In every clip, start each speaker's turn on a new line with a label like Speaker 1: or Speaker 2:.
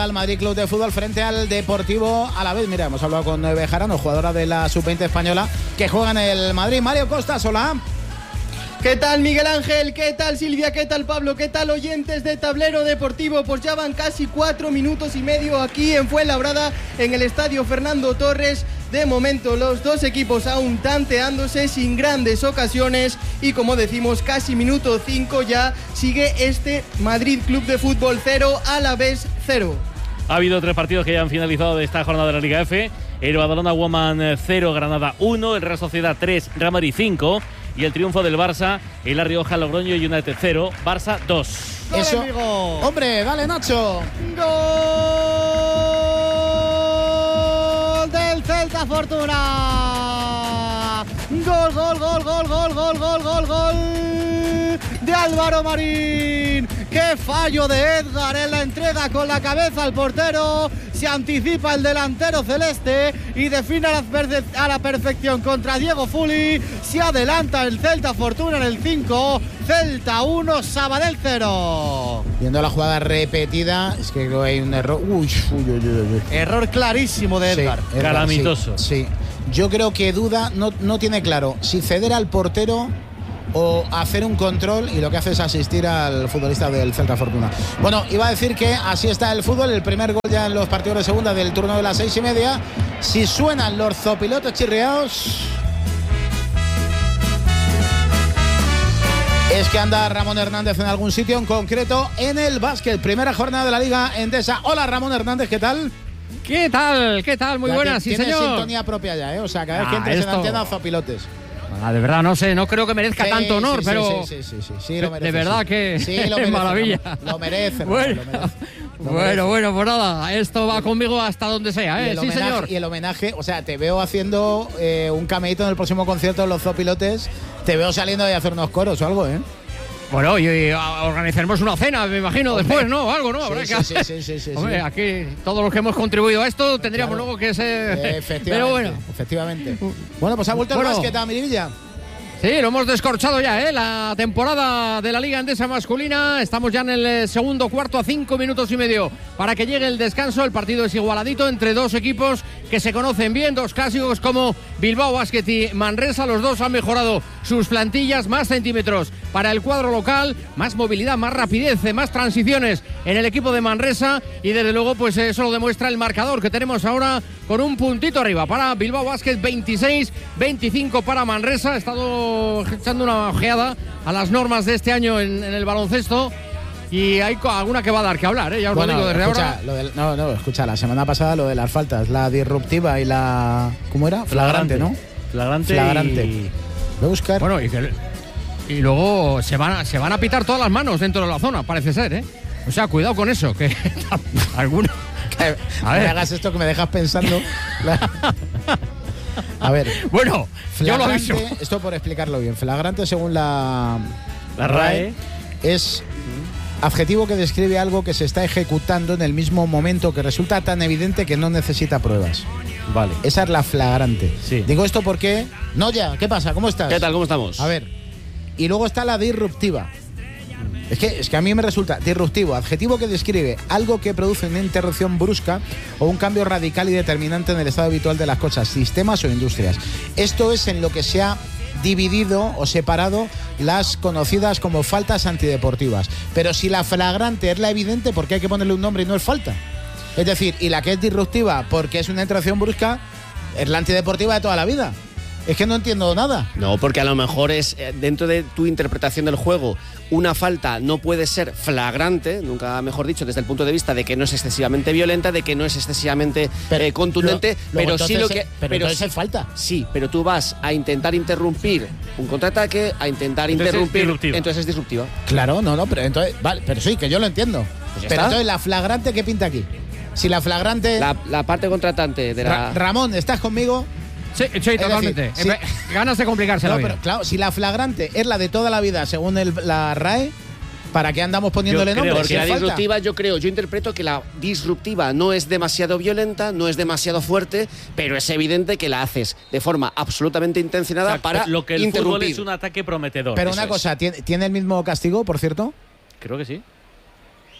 Speaker 1: Real Madrid Club de Fútbol frente al Deportivo Alavés. Mira, hemos hablado con Bejarano, jugadora de la Sub-20 española, que juega en el Madrid. Mario Costas, hola.
Speaker 2: ¿Qué tal, Miguel Ángel? ¿Qué tal, Silvia? ¿Qué tal, Pablo? ¿Qué tal, oyentes de Tablero Deportivo? Pues ya van casi 4 minutos y medio aquí en Fuenlabrada, en el Estadio Fernando Torres. De momento, los dos equipos aún tanteándose sin grandes ocasiones y, como decimos, casi minuto 5 ya sigue este Madrid Club de Fútbol 0, Alavés 0.
Speaker 3: Ha habido 3 partidos que ya han finalizado de esta jornada de la Liga F. El Badalona Woman 0, Granada 1, el Real Sociedad 3, Real Madrid 5 y el triunfo del Barça, el La Rioja, Logroño United 0, Barça 2.
Speaker 1: Eso, hombre, dale, Nacho.
Speaker 4: Gol del Celta Fortuna. Gol de Álvaro Marín. ¡Qué fallo de Edgar en la entrega con la cabeza al portero! Se anticipa el delantero celeste y define a la perfección contra Diego Fuli. Se adelanta el Celta Fortuna en el 5. Celta 1, Sabadell 0.
Speaker 1: Viendo la jugada repetida, es que creo que hay un error.
Speaker 4: Error clarísimo de Edgar.
Speaker 1: Sí,
Speaker 3: calamitoso.
Speaker 1: Sí. Yo creo que duda, no tiene claro si ceder al portero o hacer un control, y lo que hace es asistir al futbolista del Celta Fortuna. Bueno, iba a decir que así está el fútbol. El primer gol ya en los partidos de segunda del turno de las 6:30. Si suenan los zopilotes chirriados, es que anda Ramón Hernández en algún sitio, en concreto en el básquet. Primera jornada de la Liga Endesa. Hola, Ramón Hernández, ¿qué tal?
Speaker 5: ¿Qué tal? ¿Qué tal? Muy buenas, sí, señor.
Speaker 1: Tiene sintonía propia ya, ¿eh? O sea, cada vez que entres en antena, zopilotes.
Speaker 5: De verdad, no sé, no creo que merezca tanto honor, pero
Speaker 1: sí, lo merece.
Speaker 5: De verdad que
Speaker 1: sí, lo merece,
Speaker 5: maravilla.
Speaker 1: Lo merece.
Speaker 5: Bueno, pues nada, esto va conmigo hasta donde sea, ¿eh? Sí, señor.
Speaker 1: Y el homenaje, o sea, te veo haciendo un cameíto en el próximo concierto de los zopilotes. Te veo saliendo de hacer unos coros o algo, ¿eh?
Speaker 5: Bueno, y organizaremos una cena, me imagino, después, ¿no? Algo, ¿no?
Speaker 1: Sí.
Speaker 5: Hombre, aquí todos los que hemos contribuido a esto tendríamos luego que ser...
Speaker 1: Efectivamente,
Speaker 5: pero bueno.
Speaker 1: Efectivamente. Bueno, pues ha vuelto el básquet a Miribilla.
Speaker 5: Sí, lo hemos descorchado ya, la temporada de la Liga Endesa masculina. Estamos ya en el segundo cuarto, a 5 minutos y medio para que llegue el descanso. El partido es igualadito entre dos equipos que se conocen bien, dos clásicos como Bilbao Basket y Manresa. Los dos han mejorado sus plantillas, más centímetros para el cuadro local, más movilidad, más rapidez, más transiciones en el equipo de Manresa, y desde luego pues eso lo demuestra el marcador que tenemos ahora, con un puntito arriba para Bilbao Basket, 26-25 para Manresa. He estado echando una ojeada a las normas de este año en el baloncesto y hay alguna que va a dar que hablar, ya os lo digo desde ahora.
Speaker 1: Escucha, la semana pasada lo de las faltas, la disruptiva y la... ¿Cómo era? Flagrante, ¿no?
Speaker 3: Flagrante.
Speaker 1: Voy a buscar.
Speaker 5: Bueno, y luego se van a pitar todas las manos dentro de la zona, parece ser, ¿eh? O sea, cuidado con eso, que alguna...
Speaker 1: A ver, hagas esto que me dejas pensando. A ver.
Speaker 5: Bueno, yo lo aviso.
Speaker 1: Esto por explicarlo bien. Flagrante, según la
Speaker 3: RAE,
Speaker 1: es adjetivo que describe algo que se está ejecutando en el mismo momento, que resulta tan evidente que no necesita pruebas.
Speaker 3: Vale.
Speaker 1: Esa es la flagrante.
Speaker 3: Sí.
Speaker 1: Digo esto porque... Noya, ¿qué pasa? ¿Cómo estás?
Speaker 3: ¿Qué tal? ¿Cómo estamos?
Speaker 1: A ver. Y luego está la disruptiva. Es que a mí me resulta disruptivo, adjetivo que describe algo que produce una interrupción brusca o un cambio radical y determinante en el estado habitual de las cosas, sistemas o industrias. Esto es en lo que se ha dividido o separado las conocidas como faltas antideportivas. Pero si la flagrante es la evidente, ¿por qué hay que ponerle un nombre y no es falta? Es decir, y la que es disruptiva porque es una interrupción brusca, es la antideportiva de toda la vida. Es que no entiendo nada.
Speaker 6: No, porque a lo mejor es dentro de tu interpretación del juego, una falta no puede ser flagrante, nunca mejor dicho, desde el punto de vista de que no es excesivamente violenta, de que no es excesivamente contundente, pero sí lo que...
Speaker 1: Pero entonces es falta.
Speaker 6: Sí, pero tú vas a intentar interrumpir un contraataque, a entonces entonces es disruptiva.
Speaker 1: Claro, pero entonces... Vale, pero sí, que yo lo entiendo.
Speaker 6: Pues
Speaker 1: pero entonces la flagrante, ¿qué pinta aquí? Si la flagrante...
Speaker 6: La parte contratante de la...
Speaker 1: Ramón, ¿estás conmigo?
Speaker 5: Sí, totalmente.
Speaker 1: Decir,
Speaker 5: ganas de complicarse la vida.
Speaker 1: Pero claro, si la flagrante es la de toda la vida, según la RAE, ¿para qué andamos poniéndole nombre?
Speaker 6: Porque la disruptiva, yo interpreto que la disruptiva no es demasiado violenta, no es demasiado fuerte, pero es evidente que la haces de forma absolutamente intencionada para
Speaker 3: lo que el
Speaker 6: interrumpir.
Speaker 3: fútbol es un ataque prometedor.
Speaker 1: Pero una cosa, ¿tiene el mismo castigo, por cierto?
Speaker 3: Creo que sí.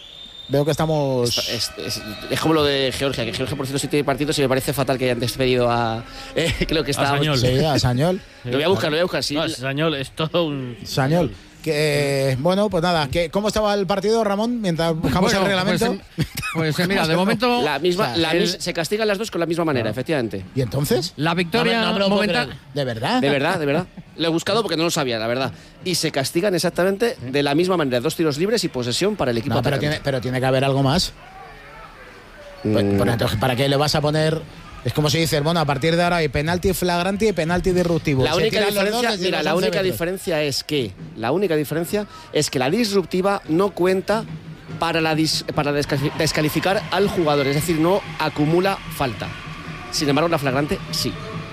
Speaker 1: veo que estamos...
Speaker 6: Es como lo de Georgia, que Georgia, por cierto, sí tiene partidos y me parece fatal que hayan despedido a... creo que está...
Speaker 3: Sañol.
Speaker 1: Sí, a Sañol.
Speaker 6: Lo voy a buscar, sí.
Speaker 3: No, Sañol es todo un...
Speaker 1: Sañol. Bueno, pues nada, ¿cómo estaba el partido, Ramón? Mientras buscamos el reglamento.
Speaker 5: Pues mira, de momento
Speaker 6: se castigan las dos con la misma manera, efectivamente.
Speaker 1: ¿Y entonces?
Speaker 5: la victoria
Speaker 1: No me lo puedo
Speaker 5: momentánea.
Speaker 1: creer. ¿De verdad?
Speaker 6: De verdad. Lo he buscado porque no lo sabía, la verdad. Y se castigan exactamente de la misma manera. 2 tiros libres y posesión para el equipo
Speaker 1: No, pero
Speaker 6: atacante.
Speaker 1: tiene que haber algo más. Entonces, ¿para qué le vas a poner...? Es como si dices, bueno, a partir de ahora hay penalti flagrante y penalti disruptivo.
Speaker 6: La única diferencia es que la disruptiva no cuenta para descalificar al jugador, es decir, no acumula falta. Sin embargo, la flagrante sí.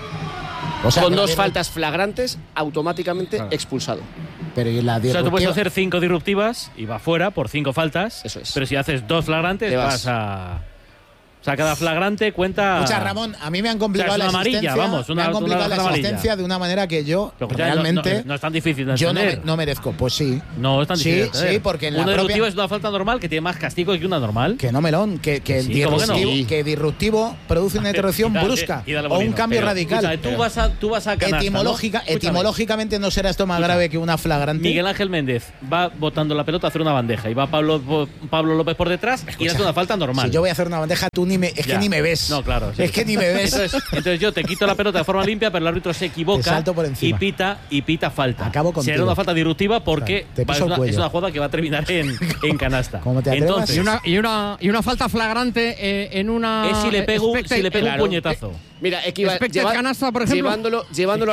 Speaker 1: O sea,
Speaker 6: con 2 faltas flagrantes, automáticamente expulsado.
Speaker 1: Pero ¿y la
Speaker 3: O sea,
Speaker 1: disruptiva?
Speaker 3: tú puedes hacer 5 disruptivas y va fuera por 5 faltas.
Speaker 6: Eso es.
Speaker 3: Pero si haces 2 flagrantes,
Speaker 6: Te vas.
Speaker 3: vas a... O sea, cada flagrante cuenta...
Speaker 1: Escucha, Ramón, a mí me han complicado
Speaker 3: O sea, es
Speaker 1: la
Speaker 3: una
Speaker 1: existencia.
Speaker 3: amarilla, vamos,
Speaker 1: me han complicado la
Speaker 3: amarilla.
Speaker 1: existencia de una manera que yo
Speaker 3: Pero ya
Speaker 1: realmente
Speaker 3: no es tan difícil de
Speaker 1: yo
Speaker 3: entender.
Speaker 1: no merezco. Pues sí.
Speaker 3: No es tan difícil de
Speaker 1: Sí,
Speaker 3: entender.
Speaker 1: sí, porque en la
Speaker 3: una
Speaker 1: propia...
Speaker 3: disruptiva es una falta normal que tiene más castigo que una normal.
Speaker 1: Que no, melón, que
Speaker 3: Sí, ¿cómo que no?
Speaker 1: que disruptivo produce una interrupción
Speaker 3: Y dale,
Speaker 1: brusca
Speaker 3: y dale
Speaker 1: o un
Speaker 3: bonito.
Speaker 1: cambio
Speaker 3: Pero,
Speaker 1: radical.
Speaker 3: escucha, tú vas a canasta, ¿no? Escúchame.
Speaker 1: Etimológicamente no será esto más grave que una flagrante.
Speaker 3: Miguel Ángel Méndez va botando la pelota a hacer una bandeja y va Pablo López por detrás y le hace una falta normal.
Speaker 1: Si yo voy a hacer una bandeja, tú ni me, es
Speaker 3: Ya.
Speaker 1: que ni me ves.
Speaker 3: No, claro. sí.
Speaker 1: Es que ni me ves.
Speaker 3: Entonces yo te quito la pelota de forma limpia, pero el árbitro se
Speaker 1: Te
Speaker 3: equivoca
Speaker 1: salto por encima.
Speaker 3: y pita falta.
Speaker 1: Acabo contigo.
Speaker 3: Será una falta disruptiva porque
Speaker 1: Claro, te piso el
Speaker 3: es
Speaker 1: cuello.
Speaker 3: una jugada que va a terminar en canasta.
Speaker 1: Como te atrevas.
Speaker 3: Entonces,
Speaker 5: Y una falta flagrante en una.
Speaker 3: es si le pego un puñetazo.
Speaker 6: Mira,
Speaker 5: Expected canasta, por ejemplo.
Speaker 6: llevándolo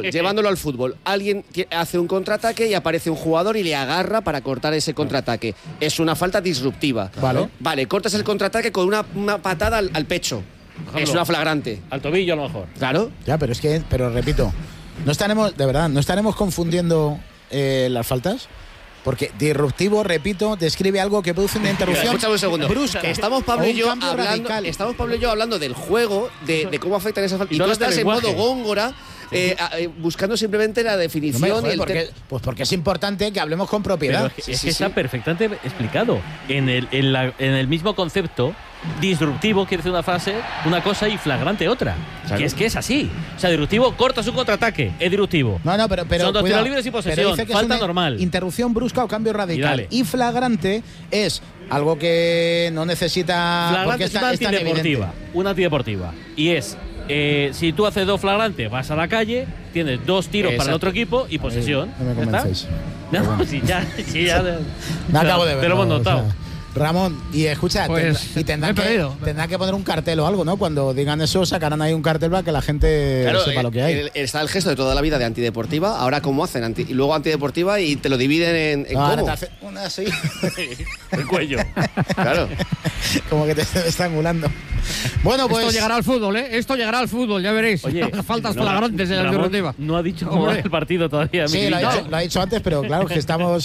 Speaker 6: al fútbol. Alguien hace un contraataque y aparece un jugador y le agarra para cortar ese contraataque. Es una falta disruptiva. Vale, cortas el contraataque con una patada al pecho. Es una flagrante.
Speaker 3: Al tobillo a lo mejor.
Speaker 6: Claro.
Speaker 1: Ya, pero repito, no estaremos confundiendo las faltas. Porque disruptivo, repito, describe algo que produce una interrupción.
Speaker 6: Escúchame un segundo.
Speaker 1: brusca.
Speaker 6: Estamos Pablo
Speaker 1: o
Speaker 6: y
Speaker 1: un
Speaker 6: yo
Speaker 1: cambio
Speaker 6: hablando.
Speaker 1: radical.
Speaker 6: Estamos Pablo y yo hablando del juego, de cómo afectan esas faltas.
Speaker 3: Y
Speaker 6: Y
Speaker 3: no
Speaker 6: tú
Speaker 3: hablas del
Speaker 6: estás en modo
Speaker 3: lenguaje.
Speaker 6: góngora, buscando simplemente la
Speaker 1: No me
Speaker 6: definición
Speaker 1: joder,
Speaker 6: y el tema.
Speaker 1: pues porque es importante que hablemos con propiedad.
Speaker 3: Pero es que está perfectamente explicado. En el mismo concepto, disruptivo quiere decir una cosa y flagrante otra.
Speaker 6: Claro.
Speaker 3: Que es así. O sea, disruptivo corta su contraataque, es disruptivo.
Speaker 1: No, pero
Speaker 3: Son 2
Speaker 1: cuidado.
Speaker 3: tiros libres y
Speaker 1: Pero
Speaker 3: posesión.
Speaker 1: dice que
Speaker 3: Falta
Speaker 1: es una
Speaker 3: normal.
Speaker 1: Interrupción brusca o cambio radical.
Speaker 3: Y
Speaker 1: flagrante es algo que no necesita.
Speaker 3: Flagrante
Speaker 1: porque
Speaker 3: es una
Speaker 1: es tan
Speaker 3: antideportiva.
Speaker 1: evidente.
Speaker 3: Una antideportiva. Y es, si tú haces 2 flagrantes, vas a la calle, tienes 2 tiros para el otro equipo y posesión.
Speaker 1: No me
Speaker 3: ¿Ya está?
Speaker 1: convencéis.
Speaker 3: No, si ya.
Speaker 1: No acabo de verlo.
Speaker 3: Te lo hemos
Speaker 1: o
Speaker 3: notado.
Speaker 1: sea, Ramón, y escucha,
Speaker 5: Pues,
Speaker 1: tendrán
Speaker 5: me he perdido.
Speaker 1: que poner un cartel o algo, ¿no? Cuando digan eso, sacarán ahí un cartel para que la gente sepa lo que hay.
Speaker 6: Está el gesto de toda la vida de antideportiva. Ahora, ¿cómo hacen? Y luego antideportiva y te lo dividen en
Speaker 1: No, ahora
Speaker 6: cómo.
Speaker 1: te hace una así,
Speaker 3: El cuello.
Speaker 6: Claro.
Speaker 1: como que te están estrangulando. Bueno, pues.
Speaker 5: Esto llegará al fútbol, ¿eh? Esto llegará al fútbol, ya veréis.
Speaker 3: Oye,
Speaker 5: faltas
Speaker 3: no,
Speaker 5: flagrantes en la
Speaker 3: Ramón
Speaker 5: alternativa.
Speaker 3: No ha dicho cómo va el partido todavía.
Speaker 1: Sí,
Speaker 3: Miguelito.
Speaker 1: lo ha dicho antes, pero claro que estamos.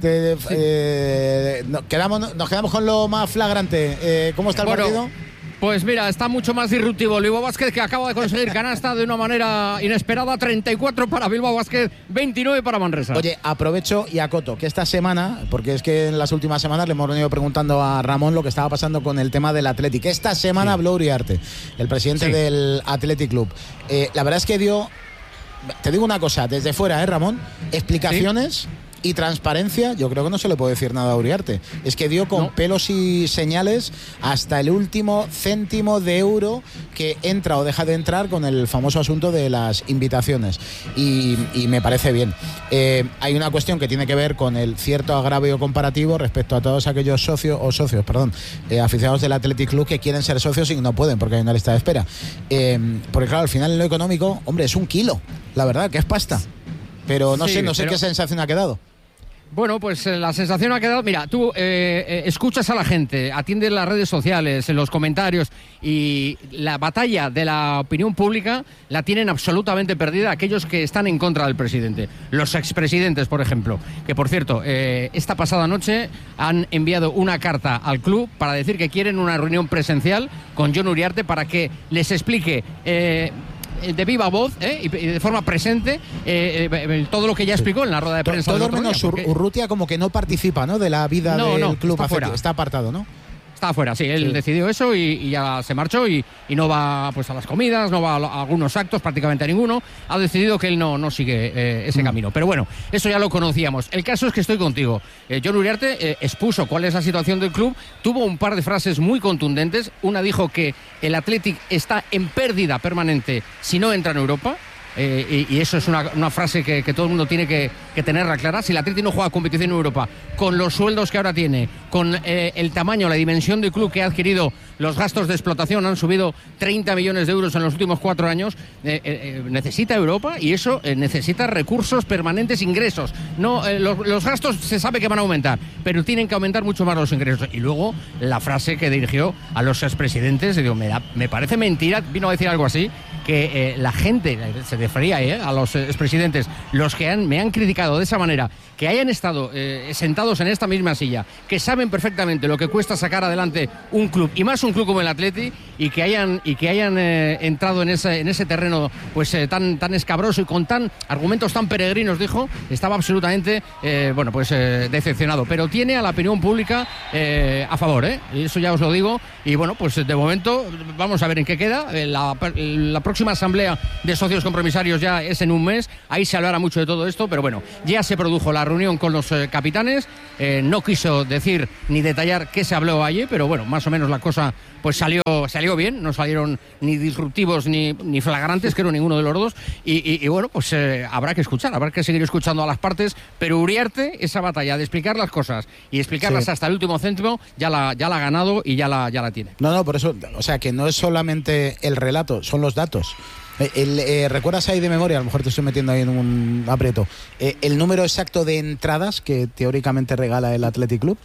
Speaker 1: Nos quedamos con lo más flagrante. ¿Cómo está el partido?
Speaker 5: Pues mira, está mucho más disruptivo Bilbao Basket, que acaba de conseguir canasta de una manera inesperada. 34 para Bilbao Basket, 29 para Manresa.
Speaker 1: Oye, aprovecho y acoto que esta semana, porque es que en las últimas semanas le hemos venido preguntando a Ramón lo que estaba pasando con el tema del Athletic. Esta semana habló Uriarte, el presidente del Athletic Club. La verdad es que dio, te digo una cosa, desde fuera, Ramón, explicaciones y transparencia. Yo creo que no se le puede decir nada a Uriarte. Es que dio con pelos y señales hasta el último céntimo de euro que entra o deja de entrar con el famoso asunto de las invitaciones. Y me parece bien. Hay una cuestión que tiene que ver con el cierto agravio comparativo respecto a todos aquellos aficionados del Athletic Club que quieren ser socios y no pueden porque hay una lista de espera. Porque claro, al final en lo económico, hombre, es un kilo, la verdad, que es pasta. Pero no sé qué sensación ha quedado.
Speaker 5: Bueno, pues la sensación ha quedado. Mira, tú escuchas a la gente, atiendes las redes sociales, en los comentarios, y la batalla de la opinión pública la tienen absolutamente perdida aquellos que están en contra del presidente. Los expresidentes, por ejemplo, que por cierto, esta pasada noche han enviado una carta al club para decir que quieren una reunión presencial con Jon Uriarte para que les explique de viva voz y de forma presente todo lo que ya explicó en la rueda de prensa.
Speaker 1: Todo menos Urrutia como que no participa, ¿no?, de la vida del club. Está apartado, ¿no?
Speaker 5: Está afuera, sí, él decidió eso y ya se marchó y no va pues a las comidas, no va a algunos actos, prácticamente a ninguno. Ha decidido que él no sigue ese camino. Pero bueno, eso ya lo conocíamos. El caso es que estoy contigo. John Uriarte expuso cuál es la situación del club, tuvo un par de frases muy contundentes. Una dijo que el Athletic está en pérdida permanente si no entra en Europa. Y eso es una frase que todo el mundo tiene que tenerla clara. Si el Atleti no juega competición en Europa, con los sueldos que ahora tiene, con el tamaño, la dimensión del club que ha adquirido, los gastos de explotación han subido 30 millones de euros en los últimos 4 años, necesita Europa y eso necesita recursos permanentes, ingresos. No, los gastos se sabe que van a aumentar, pero tienen que aumentar mucho más los ingresos. Y luego la frase que dirigió a los expresidentes, digo, me parece mentira, vino a decir algo así, que la gente, se refería a los expresidentes, los que me han criticado de esa manera, que hayan estado sentados en esta misma silla, que saben perfectamente lo que cuesta sacar adelante un club, y más un club como el Atleti, y que hayan entrado en ese terreno pues tan escabroso y con argumentos tan peregrinos, dijo, estaba absolutamente decepcionado. Pero tiene a la opinión pública a favor, y eso ya os lo digo. Y bueno, pues de momento vamos a ver en qué queda. La próxima asamblea de socios compromisarios ya es en un mes, ahí se hablará mucho de todo esto, pero bueno, ya se produjo la reunión con los capitanes, no quiso decir ni detallar qué se habló allí, pero bueno, más o menos la cosa pues salió bien, no salieron ni disruptivos ni flagrantes, creo ninguno de los dos, y bueno, pues habrá que escuchar, habrá que seguir escuchando a las partes, pero Uriarte, esa batalla de explicar las cosas y explicarlas hasta el último céntimo, ya la ha ganado y ya la tiene.
Speaker 1: No, por eso, o sea, que no es solamente el relato, son los datos. ¿Recuerdas ahí de memoria? A lo mejor te estoy metiendo ahí en un aprieto. ¿El número exacto de entradas que teóricamente regala el Athletic Club?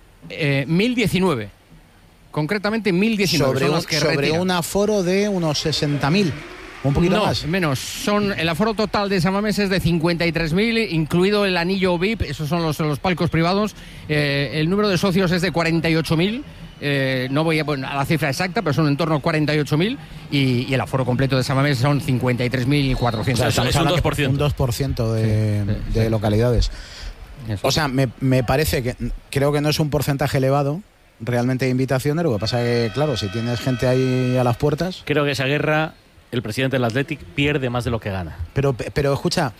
Speaker 5: 1019. Concretamente 1019.
Speaker 1: Sobre un aforo de unos 60.000. Un poquito más.
Speaker 5: Menos. El aforo total de San Mamés es de 53.000, incluido el anillo VIP, esos son los palcos privados. El número de socios es de 48.000. No voy a la cifra exacta, pero son en torno a 48.000 y el aforo completo de San Mamés son 53.400.
Speaker 3: O sea, es un 2%.
Speaker 1: Un 2% de localidades. Eso. O sea, me parece que creo que no es un porcentaje elevado realmente de invitaciones. Lo que pasa es que, claro, si tienes gente ahí a las puertas.
Speaker 3: Creo que esa guerra, el presidente del Athletic pierde más de lo que gana.
Speaker 1: Pero escucha,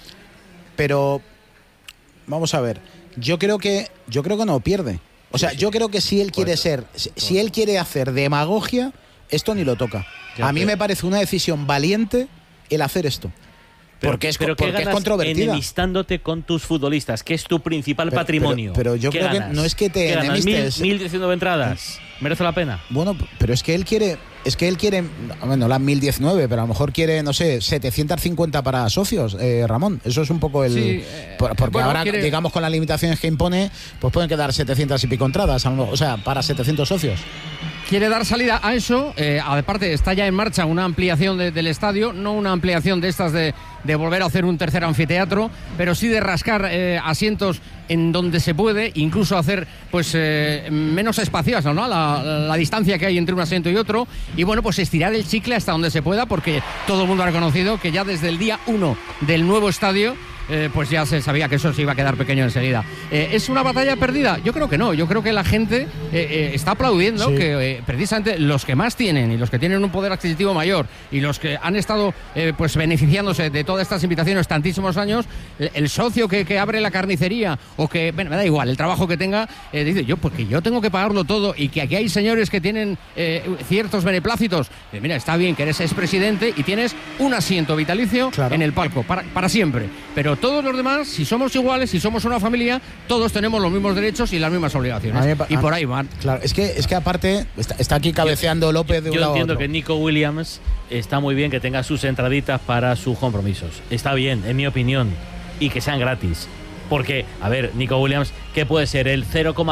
Speaker 1: vamos a ver. Yo creo que no pierde. O sea, yo creo que si él quiere hacer demagogia, esto ni lo toca. A mí me parece una decisión valiente el hacer esto. Porque es controvertida.
Speaker 3: Enemistándote con tus futbolistas, que es tu principal patrimonio.
Speaker 1: Pero yo creo que no es que te enemistes.
Speaker 3: 1.019 entradas. ¿Merece la pena?
Speaker 1: Bueno, pero es que él quiere, bueno, las 1.019, pero a lo mejor quiere, no sé, 750 para socios, Ramón. Eso es un poco el... Sí, porque ahora, digamos, con las limitaciones que impone, pues pueden quedar 700 y pico entradas, o sea, para 700 socios.
Speaker 5: Quiere dar salida a eso. Aparte, está ya en marcha una ampliación del estadio, no una ampliación de estas de volver a hacer un tercer anfiteatro, pero sí de rascar asientos en donde se puede, incluso hacer pues menos espaciosa, ¿no? La distancia que hay entre un asiento y otro, y bueno, pues estirar el chicle hasta donde se pueda, porque todo el mundo ha reconocido que ya desde el día 1 del nuevo estadio pues ya se sabía que eso se iba a quedar pequeño enseguida. ¿Es una batalla perdida? Yo creo que no. Yo creo que la gente está aplaudiendo que precisamente los que más tienen y los que tienen un poder adquisitivo mayor y los que han estado pues beneficiándose de todas estas invitaciones tantísimos años, el socio que abre la carnicería o que, bueno, me da igual, el trabajo que tenga, dice porque yo tengo que pagarlo todo y que aquí hay señores que tienen ciertos beneplácitos. Mira, está bien que eres expresidente y tienes un asiento vitalicio en el palco para siempre, pero todos los demás, si somos iguales, si somos una familia, todos tenemos los mismos derechos y las mismas obligaciones. Y por ahí van.
Speaker 1: Claro, es que aparte está aquí cabeceando López de un lado a otro.
Speaker 3: Yo entiendo que Nico Williams está muy bien que tenga sus entraditas para sus compromisos. Está bien, en mi opinión, y que sean gratis. Porque, a ver, Nico Williams, ¿qué puede ser? El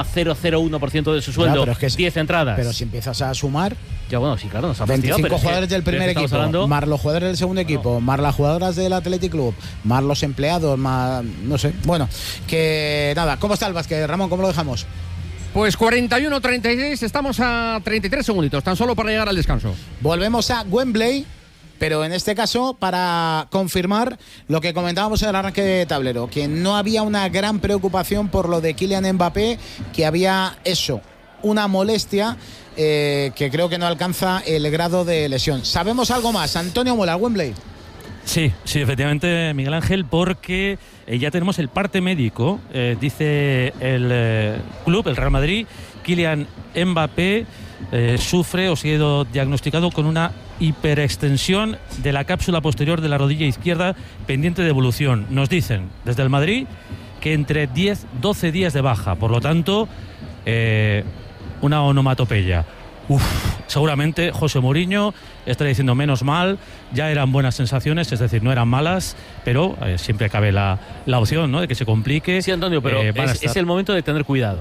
Speaker 3: 0,001% de su sueldo, pero es que 10 entradas.
Speaker 1: Pero si empiezas a sumar...
Speaker 3: Ya, bueno, sí, claro, nos ha
Speaker 1: 25 jugadores del primer equipo, más los jugadores del segundo equipo, más las jugadoras del Athletic Club, más los empleados, más... no sé. Bueno, que nada, ¿cómo está el básquet, Ramón? ¿Cómo lo dejamos?
Speaker 5: Pues 41-36, estamos a 33 segunditos, tan solo para llegar al descanso.
Speaker 1: Volvemos a Wembley. Pero en este caso, para confirmar lo que comentábamos en el arranque de tablero, que no había una gran preocupación por lo de Kylian Mbappé, que había una molestia que creo que no alcanza el grado de lesión. ¿Sabemos algo más? Antonio Mola, Wembley.
Speaker 7: Sí, efectivamente, Miguel Ángel, porque ya tenemos el parte médico, dice el club, el Real Madrid. Kylian Mbappé sufre o ha sido diagnosticado con una hiperextensión de la cápsula posterior de la rodilla izquierda pendiente de evolución. Nos dicen desde el Madrid que entre 10-12 días de baja, por lo tanto, una onomatopeya. Seguramente José Mourinho estaría diciendo menos mal, ya eran buenas sensaciones, es decir, no eran malas, pero siempre cabe la opción, ¿no?, de que se complique.
Speaker 3: Sí, Antonio, pero es el momento de tener cuidado.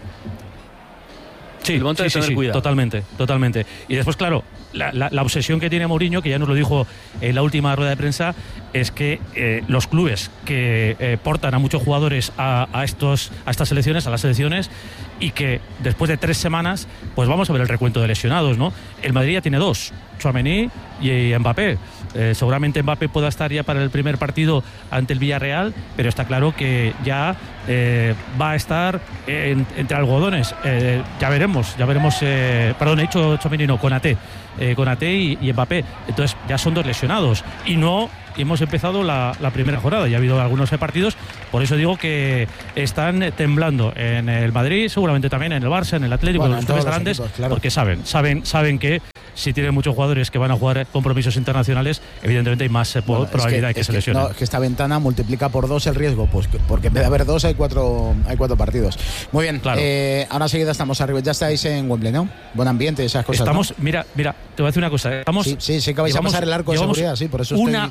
Speaker 7: Sí, totalmente. Y después, claro, la obsesión que tiene Mourinho, que ya nos lo dijo en la última rueda de prensa, es que los clubes que portan a muchos jugadores a estas selecciones, a las selecciones, y que después de 3 semanas, pues vamos a ver el recuento de lesionados, ¿no? El Madrid ya tiene 2, Tchouaméni y Mbappé. Seguramente Mbappé pueda estar ya para el primer partido ante el Villarreal, pero está claro que ya va a estar entre algodones. Ya veremos. Perdón, he dicho Tchouaméni, no, Konaté y Mbappé. Entonces ya son 2 lesionados y no hemos empezado la primera jornada. Ya ha habido algunos partidos, por eso digo que están temblando en el Madrid, seguramente también en el Barça, en el Atlético, en los clubes grandes, claro. Porque saben que si tienen muchos jugadores que van a jugar compromisos internacionales, evidentemente hay más probabilidad de que se lesionen.
Speaker 1: No, es que esta ventana multiplica por 2 el riesgo, pues porque en vez de haber 2 hay 4 partidos. Muy bien, claro. Ahora enseguida estamos arriba. Ya estáis en Wembley, ¿no? Buen ambiente, esas cosas.
Speaker 7: Estamos,
Speaker 1: ¿no?
Speaker 7: Mira, te voy a decir una cosa.
Speaker 1: Sí, que vais a pasar el arco de seguridad, sí, por eso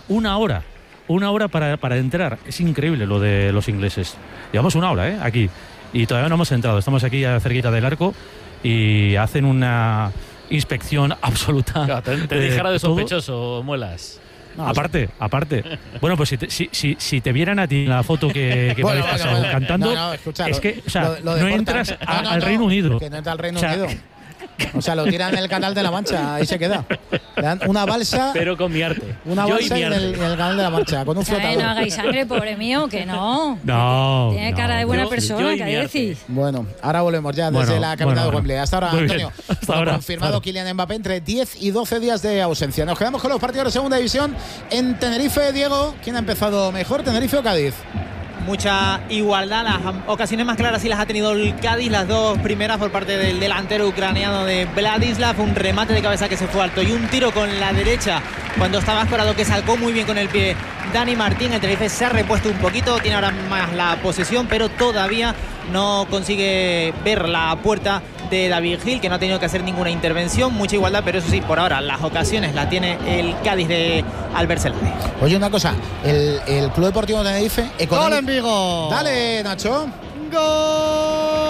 Speaker 7: una hora para entrar. Es increíble lo de los ingleses. Llevamos 1 hora, aquí. Y todavía no hemos entrado. Estamos aquí cerquita del arco y hacen una inspección absoluta.
Speaker 3: Claro, te dijera de sospechoso, Muelas.
Speaker 1: No,
Speaker 7: aparte. Bueno, pues si te vieran a ti en la foto que me habéis pasado cantando,
Speaker 1: escucha,
Speaker 7: es que no entras al Reino Unido.
Speaker 1: Que no entra al Reino Unido. O sea, lo tiran en el Canal de la Mancha, ahí se queda. Le dan una balsa.
Speaker 3: Pero con mi arte.
Speaker 1: Una balsa en el Canal de la Mancha, con un flotador.
Speaker 8: No hagáis sangre, pobre mío, que no.
Speaker 7: No.
Speaker 8: Tiene cara de buena persona, ¿qué decís?
Speaker 1: Bueno, ahora volvemos ya desde la capital de Wembley. Hasta ahora, Antonio. Confirmado Kylian Mbappé entre 10 y 12 días de ausencia. Nos quedamos con los partidos de segunda división en Tenerife. Diego, ¿quién ha empezado mejor, Tenerife o Cádiz?
Speaker 9: Mucha igualdad, las ocasiones más claras sí las ha tenido el Cádiz, las 2 primeras por parte del delantero ucraniano de Vladislav, un remate de cabeza que se fue alto y un tiro con la derecha cuando estaba escorado que sacó muy bien con el pie Dani Martín. El Tenerife se ha repuesto un poquito, tiene ahora más la posesión, pero todavía no consigue ver la puerta de David Gil, que no ha tenido que hacer ninguna intervención. Mucha igualdad, pero eso sí, por ahora las ocasiones las tiene el Cádiz de Albert Celade.
Speaker 1: Oye, una cosa, el Club Deportivo de Tenerife...
Speaker 4: ¡Gol en Vigo!
Speaker 1: Dale, Nacho.
Speaker 4: ¡Gol!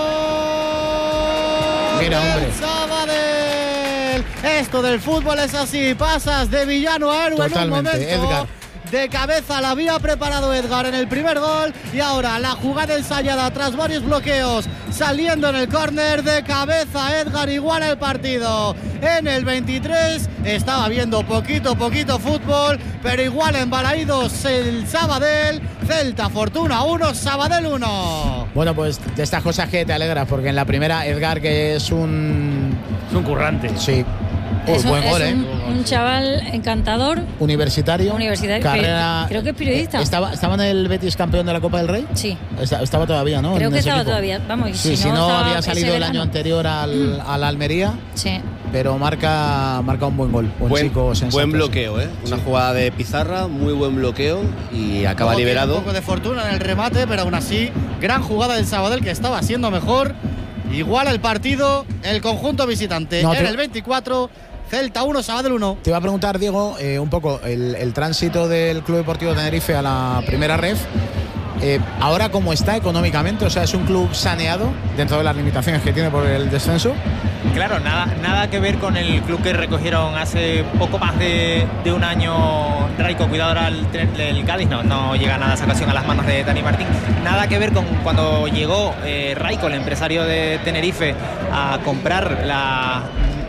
Speaker 1: Mira, hombre.
Speaker 4: Sabadell. Esto del fútbol es así, pasas de villano a héroe en un momento.
Speaker 1: Edgar.
Speaker 4: De cabeza la había preparado Edgar en el primer gol y ahora la jugada ensayada tras varios bloqueos, saliendo en el córner, de cabeza Edgar iguala el partido. En el 23 estaba viendo poquito fútbol, pero igual en Balaídos el Sabadell. Celta Fortuna 1, Sabadell 1.
Speaker 1: Bueno, pues de estas cosas que te alegras, porque en la primera Edgar, que es un
Speaker 3: currante.
Speaker 1: Sí. Buen gol,
Speaker 8: un chaval encantador.
Speaker 1: Universitario.
Speaker 8: Carrera, creo que es periodista.
Speaker 1: ¿Estaba en el Betis campeón de la Copa del Rey?
Speaker 8: Sí.
Speaker 1: Estaba todavía, ¿no?
Speaker 8: Creo que estaba todavía. Vamos,
Speaker 1: sí, si no había salido el año anterior al Almería.
Speaker 8: Sí.
Speaker 1: Pero marca un buen gol. Buen
Speaker 6: bloqueo, ¿eh? Una jugada de pizarra, muy buen bloqueo y acaba liberado.
Speaker 4: Un poco de fortuna en el remate, pero aún así, gran jugada del Sabadell, que estaba siendo mejor. Igual el partido, el conjunto visitante. En el 24, Celta 1, Sabadell 1.
Speaker 1: Te iba a preguntar, Diego, un poco el tránsito del Club Deportivo Tenerife a la primera ref. Ahora, ¿cómo está económicamente? O sea, ¿es un club saneado dentro de las limitaciones que tiene por el descenso?
Speaker 9: Claro, nada que ver con el club que recogieron hace poco más de un año Raico. Cuidado ahora el Cádiz, no llega nada esa ocasión a las manos de Dani Martín. Nada que ver con cuando llegó Raico, el empresario de Tenerife, a comprar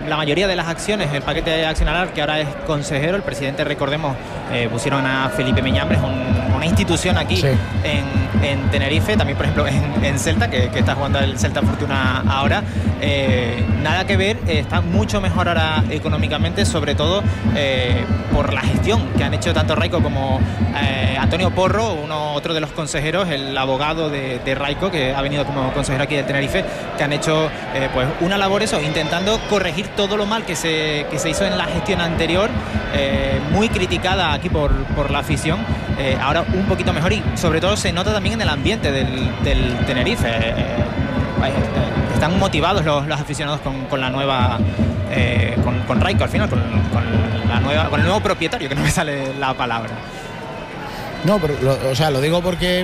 Speaker 9: la mayoría de las acciones, el paquete accionarial, que ahora es consejero. El presidente, recordemos, pusieron a Felipe Miñambres, una institución aquí sí. en Tenerife, también por ejemplo en Celta, que está jugando el Celta Fortuna ahora. Nada que ver, está mucho mejor ahora económicamente, sobre todo por la gestión que han hecho tanto Raico como Antonio Porro, otro de los consejeros, el abogado de Raico, que ha venido como consejero aquí de Tenerife, que han hecho pues una labor intentando corregir todo lo mal que se hizo en la gestión anterior, muy criticada aquí por la afición. Ahora un poquito mejor, y sobre todo se nota también en el ambiente del Tenerife. Están motivados los aficionados con la nueva con Raico, al final con el nuevo propietario, que no me sale la palabra.
Speaker 1: No, pero lo digo porque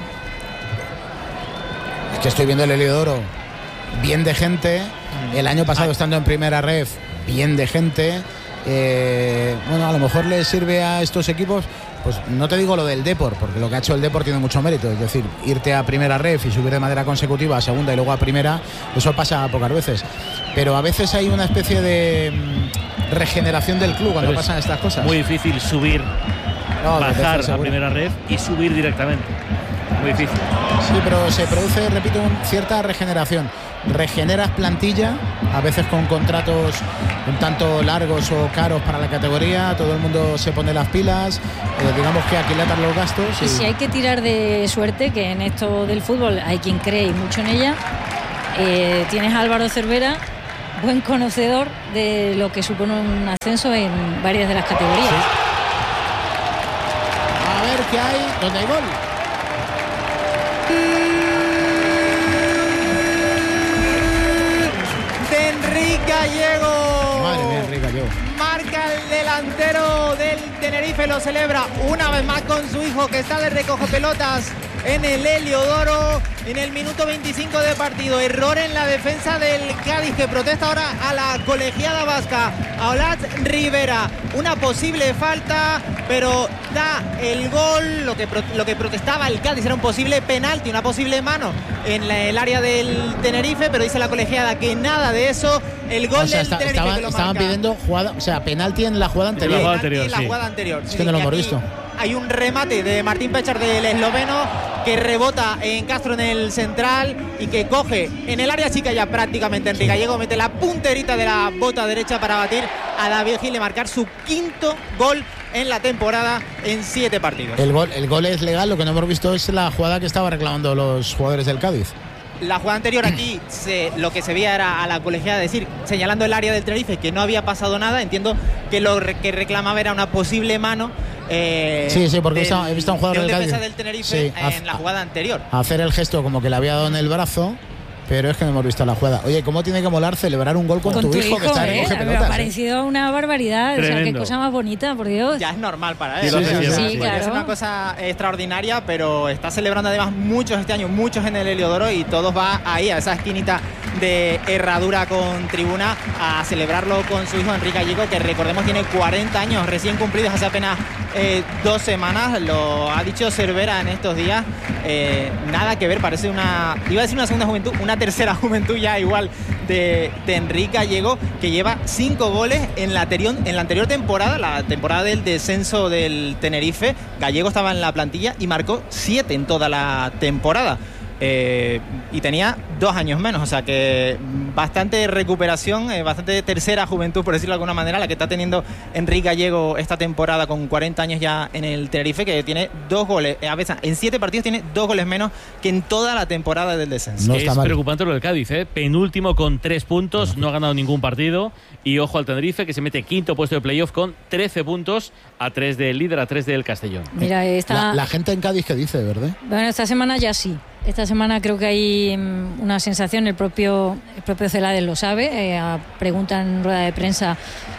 Speaker 1: es que estoy viendo el Heliodoro bien de gente. El año pasado, estando en primera ref, bien de gente. Bueno, a lo mejor les sirve a estos equipos, pues no te digo lo del Depor, porque lo que ha hecho el Depor tiene mucho mérito. Es decir, irte a primera ref y subir de manera consecutiva a segunda y luego a primera, eso pasa pocas veces. Pero a veces hay una especie de regeneración del club cuando pasan estas cosas.
Speaker 3: Muy difícil subir, bajar a primera ref y subir directamente. Muy difícil.
Speaker 1: Sí, pero se produce, repito, cierta regeneración. Regeneras plantilla, a veces con contratos un tanto largos o caros para la categoría, todo el mundo se pone las pilas, digamos que aquilatan los gastos.
Speaker 8: Y si hay que tirar de suerte, que en esto del fútbol hay quien cree y mucho en ella, tienes a Álvaro Cervera, buen conocedor de lo que supone un ascenso en varias de las categorías. Sí.
Speaker 1: A ver qué hay, ¿dónde hay gol?
Speaker 2: Gallego.
Speaker 1: Madre mía, Enrique Gallego.
Speaker 2: Marca el delantero del Tenerife, lo celebra una vez más con su hijo, que está de recoge pelotas en el Heliodoro en el minuto 25 de partido. Error en la defensa del Cádiz, que protesta ahora a la colegiada vasca, a Olat Rivera. Una posible falta, pero da el gol. Lo que protestaba el Cádiz era un posible penalti, una posible mano en el área del Tenerife, pero dice la colegiada que nada de eso. El gol del Tenerife
Speaker 1: estaban pidiendo jugada, penalti en la jugada anterior.
Speaker 2: En la jugada anterior.
Speaker 1: Es que no lo hemos visto.
Speaker 2: Hay un remate de Martín Pechar, del esloveno, que rebota en Castro en el central y que coge en el área chica ya prácticamente Enrique Gallego, mete la punterita de la bota derecha para batir a David Gil y marcar su quinto gol en la temporada en 7 partidos.
Speaker 1: El gol es legal, lo que no hemos visto es la jugada que estaban reclamando los jugadores del Cádiz.
Speaker 2: La jugada anterior aquí lo que se veía era a la colegiada decir, señalando el área del Tenerife, que no había pasado nada. Entiendo que lo que reclamaba era una posible mano.
Speaker 1: Sí, porque he visto a un jugador del Cádiz
Speaker 2: del Tenerife en la jugada anterior.
Speaker 1: Hacer el gesto como que le había dado en el brazo, pero es que no hemos visto la jugada. Oye, ¿cómo tiene que molar celebrar un gol con tu hijo que está recoge pelotas?
Speaker 8: Me ha parecido una barbaridad. O sea, qué cosa más bonita, por Dios.
Speaker 2: Ya es normal para él.
Speaker 8: Sí, claro.
Speaker 2: Es una cosa extraordinaria, pero está celebrando además muchos este año, muchos en el Heliodoro, y todos va ahí a esa esquinita de Herradura con tribuna a celebrarlo con su hijo Enrique Gallego, que recordemos tiene 40 años recién cumplidos hace apenas 2 semanas. Lo ha dicho Cervera en estos días. Nada que ver, parece iba a decir una segunda juventud, una tercera juventud ya igual de Enrique Gallego, que lleva 5 goles en la anterior temporada, la temporada del descenso del Tenerife. Gallego estaba en la plantilla y marcó 7 en toda la temporada. Y tenía 2 años menos, o sea que bastante recuperación, bastante tercera juventud, por decirlo de alguna manera, la que está teniendo Enrique Gallego esta temporada con 40 años ya en el Tenerife, que tiene 2 goles, a veces en 7 partidos tiene 2 goles menos que en toda la temporada del descenso.
Speaker 3: No es preocupante lo del Cádiz, penúltimo con 3 puntos, no ha ganado ningún partido, y ojo al Tenerife, que se mete quinto puesto de playoff con 13 puntos, a 3 del líder, a 3 del Castellón.
Speaker 8: Mira,
Speaker 1: la gente en Cádiz, ¿qué dice, verdad?
Speaker 8: Bueno, esta semana ya sí. Esta semana creo que hay una sensación, el propio Celades lo sabe, pregunta en rueda de prensa,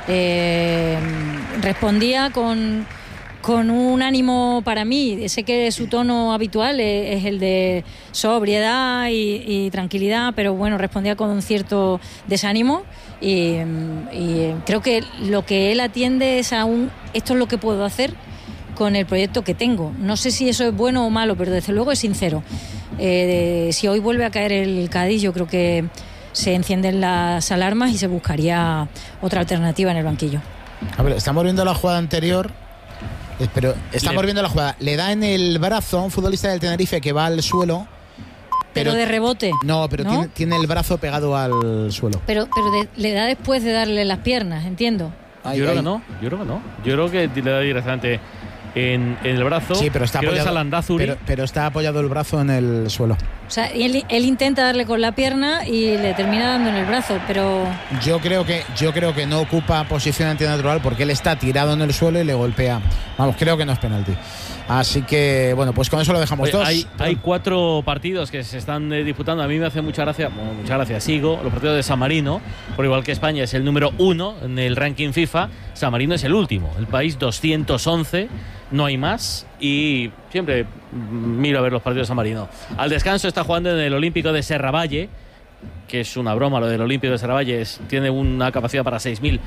Speaker 8: respondía con un ánimo, para mí, sé que su tono habitual es el de sobriedad y tranquilidad, pero bueno, respondía con un cierto desánimo y creo que lo que él atiende es esto es lo que puedo hacer con el proyecto que tengo. No sé si eso es bueno o malo, pero desde luego es sincero. Si hoy vuelve a caer el Cádiz, yo creo que se encienden las alarmas y se buscaría otra alternativa en el banquillo.
Speaker 1: A ver, estamos viendo la jugada anterior, pero estamos viendo la jugada. Le da en el brazo a un futbolista del Tenerife que va al suelo.
Speaker 8: Pero de rebote.
Speaker 1: No, pero
Speaker 8: ¿no?
Speaker 1: Tiene el brazo pegado al suelo.
Speaker 8: Pero le da después de darle las piernas, entiendo.
Speaker 3: Yo creo que no. Yo creo que le da directamente en el brazo.
Speaker 1: Sí, pero está apoyado. Pero está apoyado el brazo en el suelo.
Speaker 8: O sea, él intenta darle con la pierna y le termina dando en el brazo, pero
Speaker 1: yo creo que no ocupa posición antinatural porque él está tirado en el suelo y le golpea. Vamos, creo que no es penalti. Así que, bueno, pues con eso lo dejamos.
Speaker 3: Oye, hay 4 partidos que se están disputando. A mí me hace mucha gracia, sigo los partidos de San Marino, por igual que España es el número 1 en el ranking FIFA, San Marino es el último, el país 211, no hay más, y siempre miro a ver los partidos de San Marino. Al descanso está jugando en el Olímpico de Serravalle, que es una broma lo del Olímpico de Serravalle, tiene una capacidad para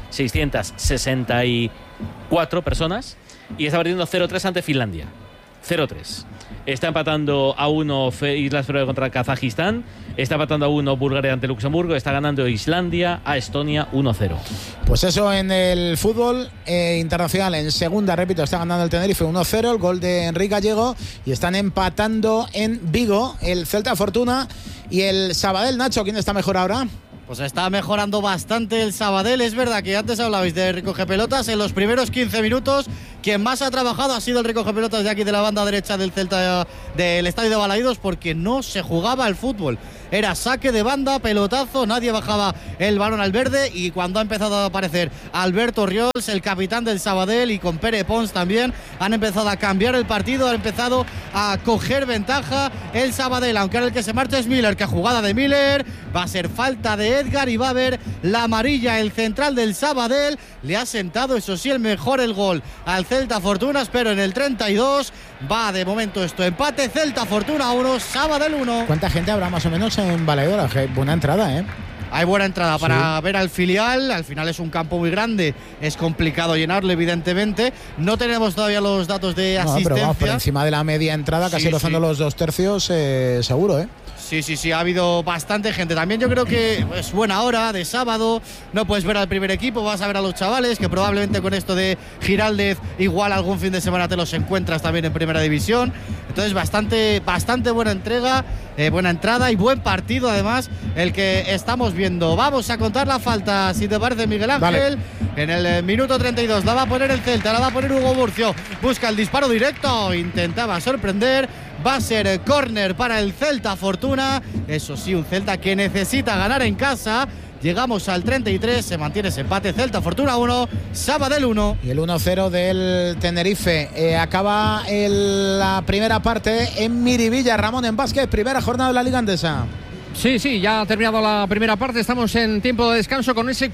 Speaker 3: 6.664 personas, y está perdiendo 0-3 ante Finlandia. 0-3. Está empatando a 1 Islas Feroe contra Kazajistán. Está empatando a 1 Bulgaria ante Luxemburgo. Está ganando Islandia a Estonia 1-0.
Speaker 1: Pues eso en el fútbol internacional. En segunda, repito, está ganando el Tenerife 1-0. El gol de Enrique Gallego. Y están empatando en Vigo el Celta Fortuna y el Sabadell. Nacho, ¿quién está mejor ahora?
Speaker 4: Pues está mejorando bastante el Sabadell. Es verdad que antes hablabais de recogepelotas. En los primeros 15 minutos, quien más ha trabajado ha sido el recogepelotas de aquí de la banda derecha del Celta, del estadio de Balaídos, porque no se jugaba al fútbol. Era saque de banda, pelotazo, nadie bajaba el balón al verde, y cuando ha empezado a aparecer Alberto Riols, el capitán del Sabadell, y con Pere Pons también, han empezado a cambiar el partido, han empezado a coger ventaja el Sabadell, aunque ahora el que se marcha es Miller, que jugada de Miller, va a ser falta de Edgar y va a haber la amarilla. El central del Sabadell le ha sentado, eso sí, el mejor el gol al Celta Fortunas, pero en el 32 va de momento esto, empate, Celta Fortuna 1, Sabadell 1.
Speaker 1: ¿Cuánta gente habrá más o menos en Balaídos? Buena entrada, ¿eh?
Speaker 4: Hay buena entrada para ver al filial. Al final es un campo muy grande, es complicado llenarlo, evidentemente. No tenemos todavía los datos de asistencia.
Speaker 1: Pero vamos, por encima de la media entrada, casi rozando los 2 tercios, seguro, ¿eh?
Speaker 4: Sí, ha habido bastante gente. También yo creo que es buena hora de sábado, no puedes ver al primer equipo, vas a ver a los chavales, que probablemente con esto de Giraldez igual algún fin de semana te los encuentras también en primera división. Entonces bastante buena entrega, buena entrada y buen partido además el que estamos viendo. Vamos a contar la falta, si te parece, Miguel Ángel.
Speaker 1: Vale.
Speaker 4: En el minuto 32 la va a poner el Celta, la va a poner Hugo Murcio, busca el disparo directo, intentaba sorprender. Va a ser córner para el Celta Fortuna. Eso sí, un Celta que necesita ganar en casa. Llegamos al 33, se mantiene ese empate. Celta Fortuna 1, Sabadell 1.
Speaker 1: Y el 1-0 del Tenerife. Acaba la primera parte en Miribilla. Ramón, en básquet, primera jornada de la Liga Endesa.
Speaker 5: Sí, ya ha terminado la primera parte, estamos en tiempo de descanso con ese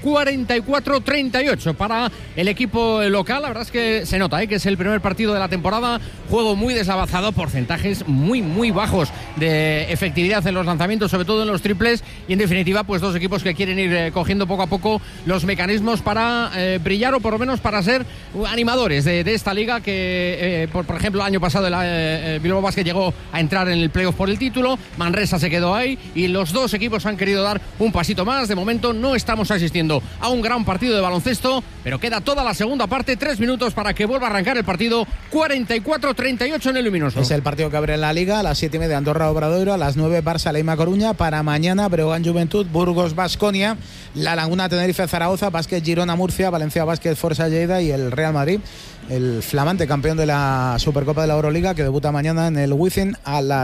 Speaker 5: 44-38 para el equipo local. La verdad es que se nota que es el primer partido de la temporada, juego muy desavanzado, porcentajes muy bajos de efectividad en los lanzamientos, sobre todo en los triples, y en definitiva pues dos equipos que quieren ir cogiendo poco a poco los mecanismos para brillar, o por lo menos para ser animadores de esta liga que por ejemplo el año pasado el Bilbao Basket llegó a entrar en el playoff por el título, Manresa se quedó ahí y los dos equipos han querido dar un pasito más. De momento no estamos asistiendo a un gran partido de baloncesto, pero queda toda la segunda parte, 3 minutos para que vuelva a arrancar el partido. 44-38 en el Luminoso.
Speaker 1: Es el partido que abre la Liga, a las 7:30 Andorra Obradoiro, a las 9 Barça Leima Coruña, para mañana Breogán Juventud, Burgos Baskonia, La Laguna Tenerife Zaragoza, Básquet Girona Murcia, Valencia Básquet Forza Lleida y el Real Madrid, el flamante campeón de la Supercopa de la Euroliga, que debuta mañana en el Wizzing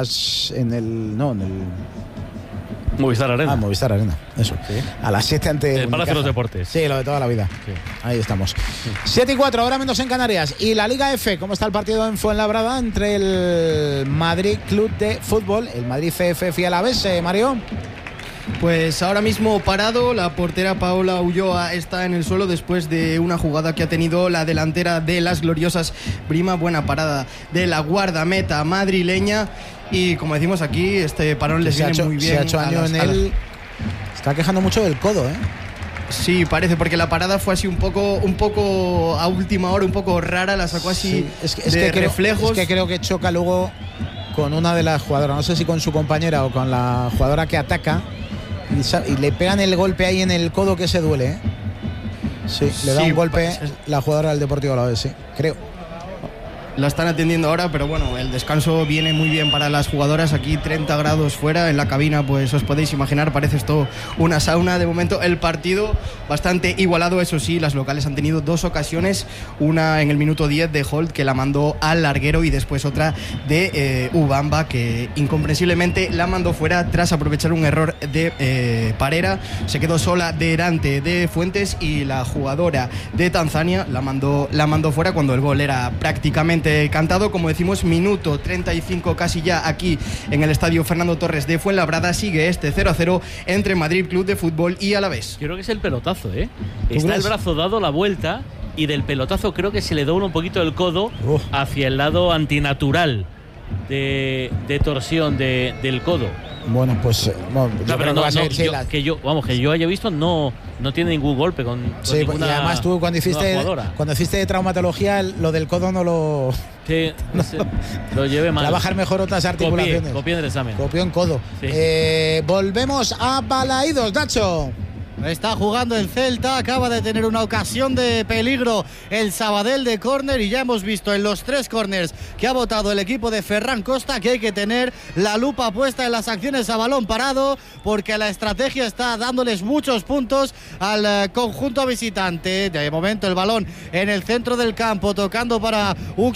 Speaker 3: Movistar Arena.
Speaker 1: Movistar Arena, eso.
Speaker 3: Sí.
Speaker 1: A las 7 ante
Speaker 3: el Palacio de los Deportes.
Speaker 1: Sí, lo de toda la vida. Sí. Ahí estamos. 7:04, ahora menos en Canarias. Y la Liga F, ¿cómo está el partido en Fuenlabrada entre el Madrid Club de Fútbol, el Madrid CFF y Alavés, Mario?
Speaker 2: Pues ahora mismo parado, la portera Paola Ulloa está en el suelo después de una jugada que ha tenido la delantera de las gloriosas Brima. Buena parada de la guardameta madrileña. Y como decimos aquí, este parón les viene muy bien.
Speaker 1: Se ha hecho año en él. Está quejando mucho del codo, ¿eh?
Speaker 2: Sí, parece, porque la parada fue así un poco a última hora, un poco rara, la sacó así de reflejos.
Speaker 1: Es que creo que choca luego con una de las jugadoras, no sé si con su compañera o con la jugadora que ataca. y le pegan el golpe ahí en el codo que se duele, ¿eh? Sí, le da un golpe la jugadora del Deportivo Alavés, sí, creo.
Speaker 2: La están atendiendo ahora, pero bueno, el descanso viene muy bien para las jugadoras. Aquí 30 grados fuera, en la cabina, pues os podéis imaginar, parece esto una sauna. De momento el partido bastante igualado, eso sí, las locales han tenido 2 ocasiones, una en el minuto 10 de Holt, que la mandó al larguero, y después otra de Ubamba, que incomprensiblemente la mandó fuera tras aprovechar un error de Parera. Se quedó sola delante de Fuentes, y la jugadora de Tanzania la mandó fuera cuando el gol era prácticamente cantado. Como decimos, minuto 35 casi ya aquí en el estadio Fernando Torres de Fuenlabrada. Sigue este 0-0 entre Madrid Club de Fútbol y Alavés.
Speaker 3: Creo que es el pelotazo, ¿eh? Está el brazo dado la vuelta, y del pelotazo creo que se le dobla un poquito el codo hacia el lado antinatural de torsión del codo.
Speaker 1: Bueno, pues
Speaker 3: que yo haya visto no tiene ningún golpe con
Speaker 1: sí,
Speaker 3: ninguna,
Speaker 1: y además tú cuando hiciste de traumatología, lo del codo no lo
Speaker 3: lo llevé mal.
Speaker 1: Trabajar mejor otras articulaciones.
Speaker 3: Copié en el examen.
Speaker 1: Copió en codo.
Speaker 3: Sí.
Speaker 1: Volvemos a Balaídos, Nacho.
Speaker 4: Está jugando el Celta, acaba de tener una ocasión de peligro el Sabadell de córner, y ya hemos visto en los 3 córners que ha votado el equipo de Ferran Costa que hay que tener la lupa puesta en las acciones a balón parado, porque la estrategia está dándoles muchos puntos al conjunto visitante. De momento el balón en el centro del campo, tocando para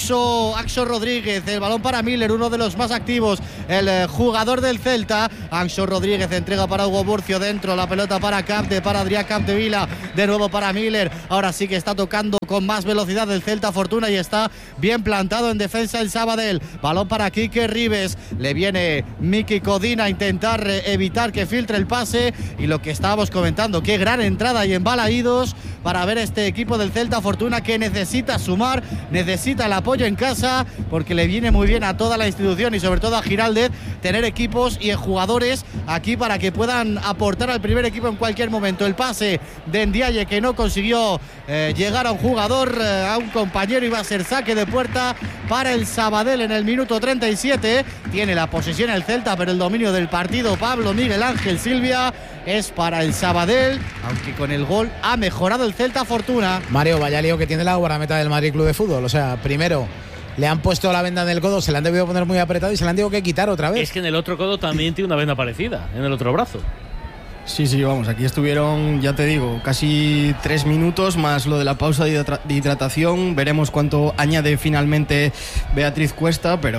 Speaker 4: Axo Rodríguez, el balón para Miller, uno de los más activos, el jugador del Celta. Axo Rodríguez entrega para Hugo Burcio, dentro la pelota para Capde, para Adrián Capdevila, de nuevo para Miller. Ahora sí que está tocando con más velocidad el Celta Fortuna, y está bien plantado en defensa el Sabadell. Balón para Quique Ribes, le viene Miki Codina a intentar evitar que filtre el pase, y lo que estábamos comentando, qué gran entrada y en Balaídos para ver este equipo del Celta Fortuna, que necesita sumar, necesita el apoyo en casa, porque le viene muy bien a toda la institución y sobre todo a Giraldez tener equipos y jugadores aquí para que puedan aportar al primer equipo en cualquier momento. El pase de Ndiaye, que no consiguió llegar a un jugador, a un compañero, iba a ser saque de puerta para el Sabadell en el minuto 37. Tiene la posesión el Celta, pero el dominio del partido, Pablo Miguel Ángel Silvia, es para el Sabadell, aunque con el gol ha mejorado el Celta Fortuna.
Speaker 1: Mario, vaya lío que tiene la guardameta del Madrid Club de Fútbol. O sea, primero le han puesto la venda en el codo, se la han debido poner muy apretado y se la han tenido que quitar otra vez.
Speaker 3: Es que en el otro codo también tiene una venda parecida, en el otro brazo.
Speaker 2: Sí, vamos, aquí estuvieron, ya te digo, casi 3 minutos más lo de la pausa de hidratación. Veremos cuánto añade finalmente Beatriz Cuesta, pero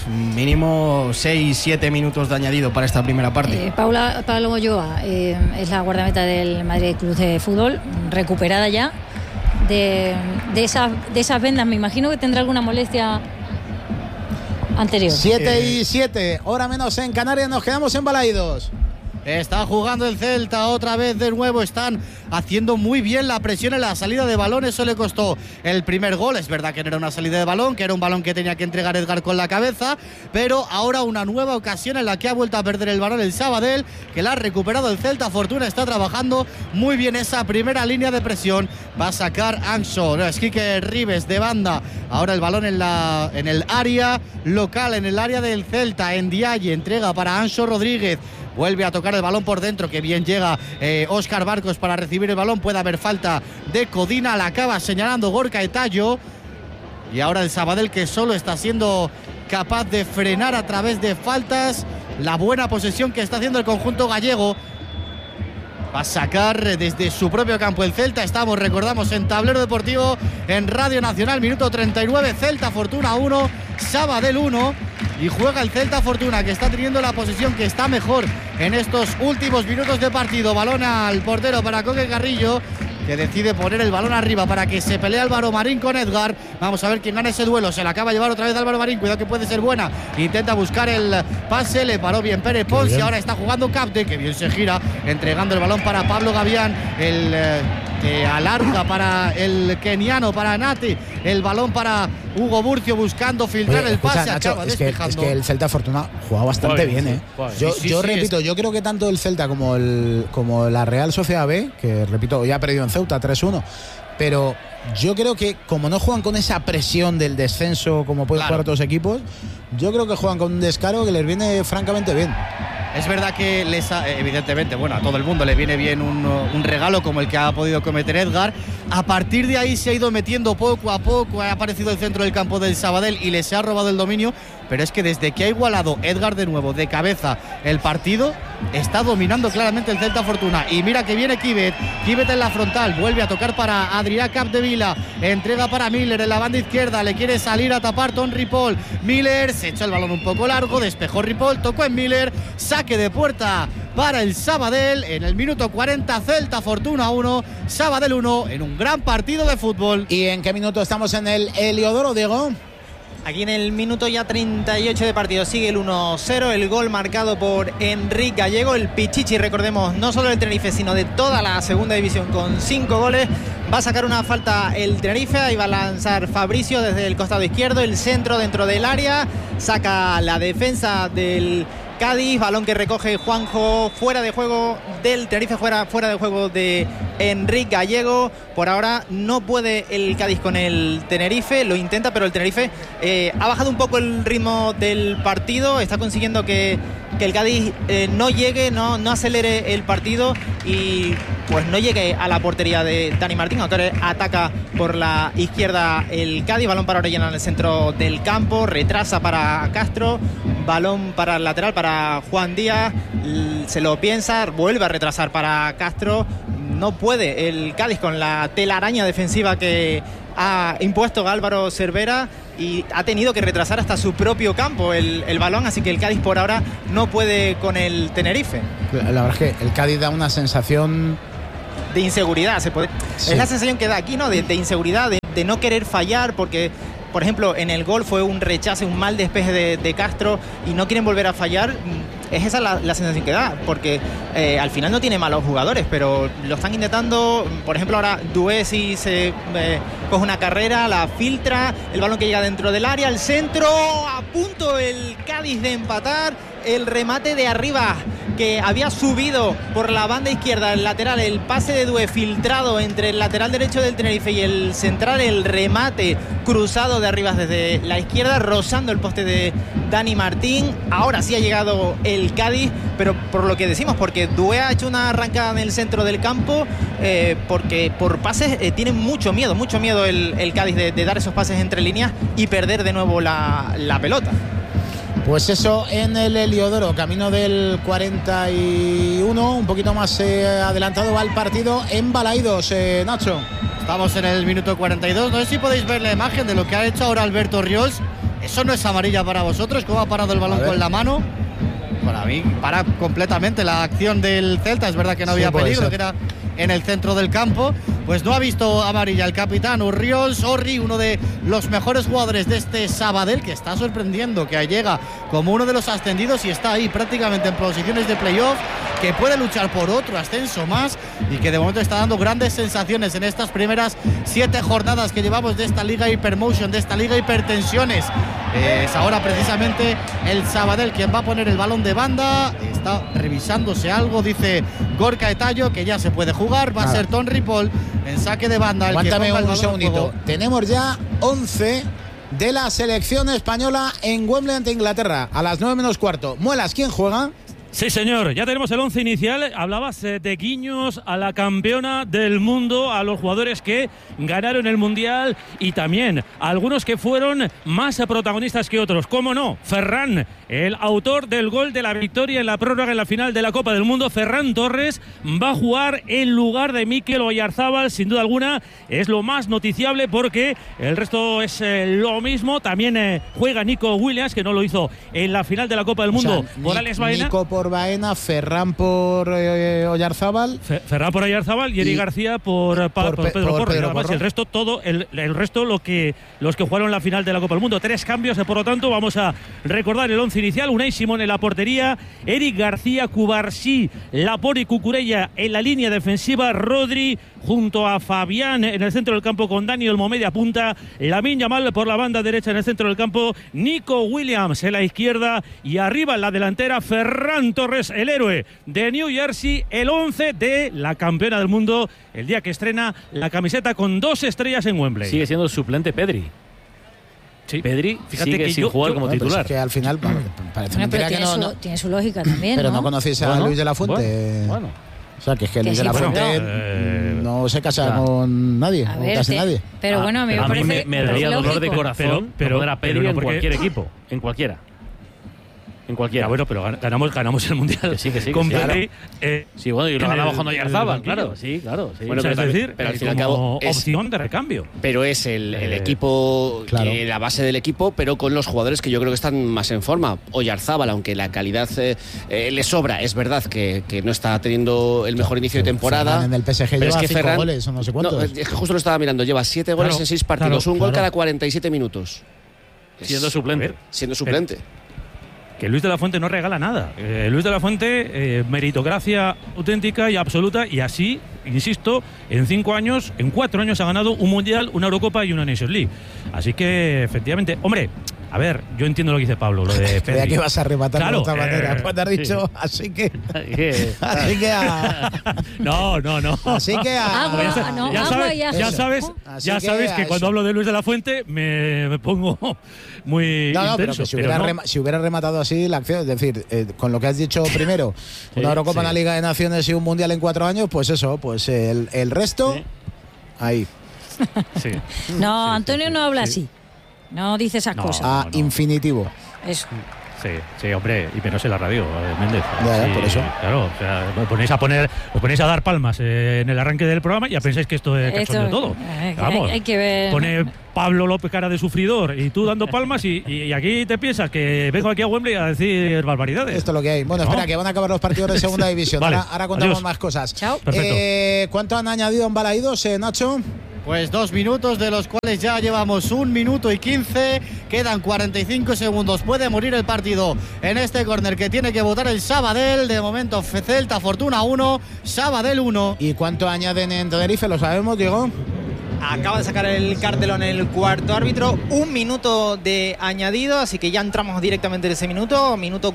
Speaker 2: mínimo 6-7 minutos de añadido para esta primera parte.
Speaker 8: Pablo Moyoa es la guardameta del Madrid Club de Fútbol, recuperada ya de esas vendas. Me imagino que tendrá alguna molestia anterior.
Speaker 1: 7:07, hora menos en Canarias, nos quedamos en Balaídos.
Speaker 4: Está jugando el Celta otra vez de nuevo. Están haciendo muy bien la presión en la salida de balón. Eso le costó el primer gol. Es verdad que no era una salida de balón, que era un balón que tenía que entregar Edgar con la cabeza, pero ahora una nueva ocasión en la que ha vuelto a perder el balón el Sabadell, que la ha recuperado el Celta Fortuna. Está trabajando muy bien esa primera línea de presión. Va a sacar Anxo, es Quique Ribes de banda. Ahora el balón en el área local, en el área del Celta. Ndiaye entrega para Anxo Rodríguez. Vuelve a tocar el balón por dentro, que bien llega Óscar Barcos para recibir el balón. Puede haber falta de Codina, la acaba señalando Gorka Etallo. Y ahora el Sabadell, que solo está siendo capaz de frenar a través de faltas la buena posesión que está haciendo el conjunto gallego. Va a sacar desde su propio campo el Celta. Estamos, recordamos, en Tablero Deportivo, en Radio Nacional, minuto 39, Celta Fortuna 1, Sabadell 1. Y juega el Celta Fortuna, que está teniendo la posesión, que está mejor en estos últimos minutos de partido. Balón al portero para Coque Carrillo, que decide poner el balón arriba para que se pelee Álvaro Marín con Edgar. Vamos a ver quién gana ese duelo. Se la acaba de llevar otra vez Álvaro Marín. Cuidado que puede ser buena. Intenta buscar el pase. Le paró bien Pérez Pons. Y ahora está jugando Capde, que bien se gira, entregando el balón para Pablo Gavián. Que alarga para el keniano, para Nati. El balón para Hugo Burcio, buscando filtrar el pase.
Speaker 1: Nacho,
Speaker 4: acaba
Speaker 1: es
Speaker 4: despejando.
Speaker 1: que el Celta Fortuna juega bastante bien, ¿eh? Yo repito, yo creo que tanto el Celta como la Real Sociedad B, que repito, ya ha perdido en Ceuta 3-1, pero yo creo que como no juegan con esa presión del descenso como pueden jugar otros equipos, yo creo que juegan con un descaro que les viene francamente bien.
Speaker 4: Es verdad que evidentemente, bueno, a todo el mundo le viene bien un regalo como el que ha podido cometer Edgar. A partir de ahí se ha ido metiendo poco a poco, ha aparecido el centro del campo del Sabadell y les ha robado el dominio, pero es que desde que ha igualado Edgar de nuevo de cabeza el partido, está dominando claramente el Celta Fortuna. Y mira que viene Kibet en la frontal, vuelve a tocar para Adrià Capdevila, entrega para Miller en la banda izquierda, le quiere salir a tapar Ton Ripoll. Miller se echó el balón un poco largo, despejó Ripoll, tocó en Miller, saque de puerta para el Sabadell en el minuto 40, Celta Fortuna 1, Sabadell 1, en un gran partido de fútbol.
Speaker 1: ¿Y en qué minuto estamos en el Heliodoro, Diego?
Speaker 9: Aquí en el minuto ya 38 de partido sigue el 1-0, el gol marcado por Enric Gallego, el Pichichi, recordemos, no solo del Tenerife, sino de toda la segunda división, con 5 goles. Va a sacar una falta el Tenerife, ahí va a lanzar Fabricio desde el costado izquierdo, el centro dentro del área, saca la defensa del Cádiz, balón que recoge Juanjo, fuera de juego del Tenerife, fuera de juego de Enric Gallego. Por ahora no puede el Cádiz con el Tenerife, lo intenta, pero el Tenerife ha bajado un poco el ritmo del partido, está consiguiendo que el Cádiz no llegue, no acelere el partido y pues no llegue a la portería de Dani Martín, aunque ataca por la izquierda el Cádiz, balón para Orellana en el centro del campo, retrasa para Castro, balón para el lateral para Juan Díaz, se lo piensa, vuelve a retrasar para Castro, no puede el Cádiz con la telaraña defensiva que ha impuesto Álvaro Cervera y ha tenido que retrasar hasta su propio campo el balón, así que el Cádiz por ahora no puede con el Tenerife.
Speaker 1: La verdad es que el Cádiz da una sensación
Speaker 9: de inseguridad, sí. Es la sensación que da aquí, ¿no? De inseguridad, de no querer fallar, porque por ejemplo en el gol fue un rechace, un mal despeje de Castro y no quieren volver a fallar. Es esa la sensación que da, porque al final no tiene malos jugadores, pero lo están intentando. Por ejemplo, ahora Dué si se coge una carrera, la filtra, el balón que llega dentro del área, el centro, a punto el Cádiz de empatar, el remate de arriba que había subido por la banda izquierda, el lateral, el pase de Dué filtrado entre el lateral derecho del Tenerife y el central, el remate cruzado de arriba desde la izquierda, rozando el poste de Dani Martín. Ahora sí ha llegado el Cádiz, pero por lo que decimos, porque Dué ha hecho una arrancada en el centro del campo, porque por pases tiene mucho miedo el Cádiz de dar esos pases entre líneas y perder de nuevo la pelota.
Speaker 1: Pues eso, en el Heliodoro, camino del 41, un poquito más adelantado va el partido en Balaidos, Nacho.
Speaker 4: Estamos en el minuto 42, no sé si podéis ver la imagen de lo que ha hecho ahora Alberto Riols. Eso no es amarilla para vosotros, ¿cómo ha parado el balón con la mano? Para mí para completamente la acción del Celta, es verdad que no había peligro, que era en el centro del campo, pues no ha visto amarilla el capitán Urriols. Orri, uno de los mejores jugadores de este Sabadell, que está sorprendiendo, que llega como uno de los ascendidos y está ahí prácticamente en posiciones de playoff, que puede luchar por otro ascenso más y que de momento está dando grandes sensaciones en estas primeras 7 jornadas que llevamos de esta Liga Hypermotion, de esta Liga Hipertensiones. Es ahora precisamente el Sabadell quien va a poner el balón de banda, está revisándose algo, dice Gorka Etallo, que ya se puede jugar, va a ser Ton Ripoll en saque de banda.
Speaker 1: Aguántame un segundito, tenemos ya 11 de la selección española en Wembley ante Inglaterra, a las 9 menos cuarto. Muelas, ¿quién juega?
Speaker 7: Sí, señor, ya tenemos el 11 inicial. Hablabas de guiños a la campeona del mundo, a los jugadores que ganaron el Mundial y también a algunos que fueron más protagonistas que otros. ¿Cómo no? Ferran, el autor del gol de la victoria en la prórroga en la final de la Copa del Mundo, Ferran Torres, va a jugar en lugar de Mikel Oyarzábal. Sin duda alguna es lo más noticiable porque el resto es lo mismo. También juega Nico Williams, que no lo hizo en la final de la Copa del Mundo, o sea, por Alex Baena.
Speaker 1: Nico por Baena, Ferran por Oyarzábal.
Speaker 7: Ferran por Oyarzábal y Eric García por Pedro Porro. Además, el resto, todo el resto los que jugaron la final de la Copa del Mundo. 3 cambios, por lo tanto, vamos a recordar el 11 inicial. Unai Simón en la portería, Eric García, Cubarsí, Laporte y Cucurella en la línea defensiva, Rodri junto a Fabián en el centro del campo con Dani Olmo media punta, Lamine Yamal por la banda derecha en el centro del campo, Nico Williams en la izquierda y arriba en la delantera Ferran Torres, el héroe de New Jersey, el 11 de la campeona del mundo, el día que estrena la camiseta con 2 estrellas en Wembley.
Speaker 3: Sigue siendo el suplente Pedri.
Speaker 7: Sí.
Speaker 3: Pedri
Speaker 7: Fíjate
Speaker 3: sigue
Speaker 7: que
Speaker 3: sin
Speaker 7: yo-
Speaker 3: jugar
Speaker 7: yo-
Speaker 3: como
Speaker 1: Bueno, pues
Speaker 3: titular.
Speaker 1: es que al final parece
Speaker 8: Bueno,
Speaker 1: mentira
Speaker 8: pero
Speaker 1: que no,
Speaker 8: tiene su lógica también,
Speaker 1: pero
Speaker 8: ¿no?
Speaker 1: no conocéis a
Speaker 3: Bueno,
Speaker 1: Luis de la Fuente.
Speaker 3: Bueno.
Speaker 1: O sea, que es que
Speaker 8: Que
Speaker 1: Luis de
Speaker 8: sí,
Speaker 1: la
Speaker 8: bueno,
Speaker 1: Fuente no se casa
Speaker 3: ya.
Speaker 1: con nadie,
Speaker 8: A
Speaker 1: o
Speaker 8: ver,
Speaker 1: casi nadie.
Speaker 8: pero bueno, a mí me
Speaker 3: A mí
Speaker 8: parece
Speaker 3: me daría dolor de
Speaker 8: lógico.
Speaker 3: corazón
Speaker 7: Pero-
Speaker 3: poner a Pedri
Speaker 7: pero no
Speaker 3: en
Speaker 7: porque-
Speaker 3: cualquier equipo. En cualquiera. En cualquiera.
Speaker 7: Ya, bueno, pero ganamos el Mundial
Speaker 3: Que sí, que sí, que
Speaker 7: con
Speaker 3: sí,
Speaker 7: Pedri.
Speaker 3: Sí, bueno, y lo
Speaker 7: en
Speaker 3: ganamos
Speaker 7: el-
Speaker 3: con
Speaker 7: en el
Speaker 3: Oyarzabal,
Speaker 7: banquillo.
Speaker 3: claro. Sí, claro. Sí.
Speaker 6: Bueno,
Speaker 7: O sea,
Speaker 6: pero
Speaker 7: es decir,
Speaker 6: pero al fin y al
Speaker 7: como
Speaker 6: cabo es-
Speaker 7: opción de recambio.
Speaker 6: Pero es el equipo,
Speaker 1: Claro.
Speaker 6: la base del equipo, pero con los jugadores que yo creo que están más en forma. Oyarzábal, aunque la calidad le sobra, es verdad que no está teniendo el mejor inicio de temporada.
Speaker 1: Ferran en el PSG
Speaker 6: pero
Speaker 1: lleva
Speaker 6: es que
Speaker 1: 5
Speaker 6: Ferran,
Speaker 1: goles o no sé cuántos.
Speaker 6: es que justo lo estaba mirando, lleva 7 goles
Speaker 7: Claro,
Speaker 6: en 6 partidos,
Speaker 7: claro,
Speaker 6: un gol
Speaker 7: claro.
Speaker 6: cada 47 minutos.
Speaker 3: Siendo suplente.
Speaker 7: A ver,
Speaker 6: Siendo suplente.
Speaker 7: que Luis de la Fuente no regala nada. Luis de la Fuente, meritocracia auténtica y absoluta, y así, insisto, en 5 años, en 4 años ha ganado un Mundial, una Eurocopa y una Nations League. Así que, efectivamente, hombre, a ver, yo entiendo lo que dice Pablo, lo de
Speaker 1: Creía
Speaker 7: Pedri.
Speaker 1: que ibas a rematar
Speaker 7: Claro,
Speaker 1: de otra manera. Cuando has dicho,
Speaker 3: sí.
Speaker 1: así que.
Speaker 3: Que-
Speaker 1: Así que a.
Speaker 7: No.
Speaker 1: Así que a.
Speaker 8: Agua,
Speaker 7: Ya,
Speaker 8: no,
Speaker 7: ya
Speaker 8: agua
Speaker 7: sabes,
Speaker 8: y
Speaker 7: ya
Speaker 8: ajo.
Speaker 7: sabes,
Speaker 1: Así
Speaker 7: ya
Speaker 1: que
Speaker 7: sabes
Speaker 1: a
Speaker 7: que cuando
Speaker 1: eso.
Speaker 7: hablo de Luis de la Fuente me pongo muy
Speaker 1: No, pero
Speaker 7: intenso.
Speaker 1: que si
Speaker 7: pero
Speaker 1: hubiera,
Speaker 7: no.
Speaker 1: si hubiera rematado así la acción, es decir, con lo que has dicho primero, una Eurocopa,
Speaker 7: sí.
Speaker 1: una Liga de Naciones y un Mundial en 4 años, pues eso, pues el resto,
Speaker 3: Sí.
Speaker 1: ahí,
Speaker 7: Sí.
Speaker 8: No,
Speaker 7: Sí,
Speaker 8: Antonio
Speaker 7: sí,
Speaker 8: no habla
Speaker 7: sí.
Speaker 8: así. No dice esas
Speaker 7: No.
Speaker 8: cosas.
Speaker 1: a
Speaker 7: no.
Speaker 1: infinitivo.
Speaker 8: Eso.
Speaker 7: Sí, hombre, y menos en la radio, Méndez.
Speaker 1: Ya,
Speaker 7: Sí,
Speaker 1: por eso.
Speaker 7: Claro, o sea, os ponéis a dar palmas en el arranque del programa y ya pensáis que esto es cachondeo todo. Vamos,
Speaker 8: hay que ver.
Speaker 7: pone Pablo López cara de sufridor y tú dando palmas y aquí te piensas que vengo aquí a Wembley a decir barbaridades.
Speaker 1: Esto es lo que hay. Bueno,
Speaker 7: No.
Speaker 1: espera, que van a acabar los partidos de segunda división.
Speaker 7: Vale,
Speaker 1: Ahora contamos
Speaker 7: adiós.
Speaker 1: más cosas.
Speaker 8: Chao.
Speaker 7: Perfecto.
Speaker 1: ¿Cuánto han añadido en Balaídos, Nacho?
Speaker 4: Pues 2 minutos, de los cuales ya llevamos 1 minuto y 15. Quedan 45 segundos. Puede morir el partido en este córner que tiene que votar el Sabadell. De momento, Celta Fortuna 1, Sabadell 1.
Speaker 1: ¿Y cuánto añaden en Tenerife? ¿Lo sabemos, Diego?
Speaker 9: Acaba de sacar el cartelón el cuarto árbitro. 1 minuto de añadido, así que ya entramos directamente en ese minuto. Minuto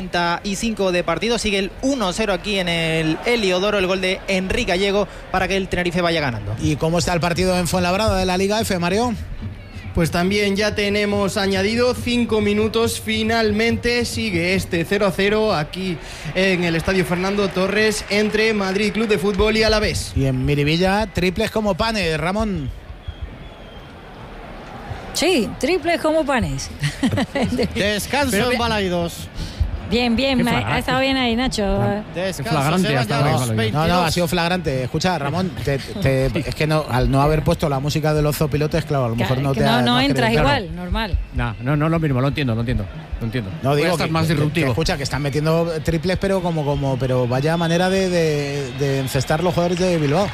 Speaker 9: 45 de partido. Sigue el 1-0 aquí en el Heliodoro, el gol de Enrique Gallego para que el Tenerife vaya ganando.
Speaker 1: ¿Y cómo está el partido en Fuenlabrada de la Liga F, Mario?
Speaker 2: Pues también ya tenemos añadido 5 minutos. Finalmente sigue este 0-0 aquí en el Estadio Fernando Torres entre Madrid Club de Fútbol y Alavés.
Speaker 1: Y en Miribilla, triples como panes, Ramón.
Speaker 8: Sí, triples como panes.
Speaker 4: Descanso en Balaídos.
Speaker 8: Bien,
Speaker 5: Qué
Speaker 8: ha
Speaker 5: flagrante.
Speaker 8: estado bien ahí, Nacho.
Speaker 4: Descanso,
Speaker 5: flagrante
Speaker 4: se van
Speaker 5: hasta
Speaker 4: ya
Speaker 5: ahora,
Speaker 4: los
Speaker 5: Balaídos.
Speaker 4: 22.
Speaker 1: No, ha sido flagrante. Escucha, Ramón, es que no, al no haber puesto la música de los zopilotes, claro, a lo mejor no
Speaker 8: Que
Speaker 1: te ha-
Speaker 8: no
Speaker 1: has
Speaker 8: entras
Speaker 1: querido.
Speaker 8: igual, normal.
Speaker 5: No, lo mismo, lo entiendo.
Speaker 1: No
Speaker 5: Voy a
Speaker 1: digo
Speaker 5: estar
Speaker 1: que,
Speaker 5: más
Speaker 1: que
Speaker 5: disruptivo.
Speaker 1: escucha, que están metiendo triples, pero pero vaya manera de encestar los jugadores de Bilbao.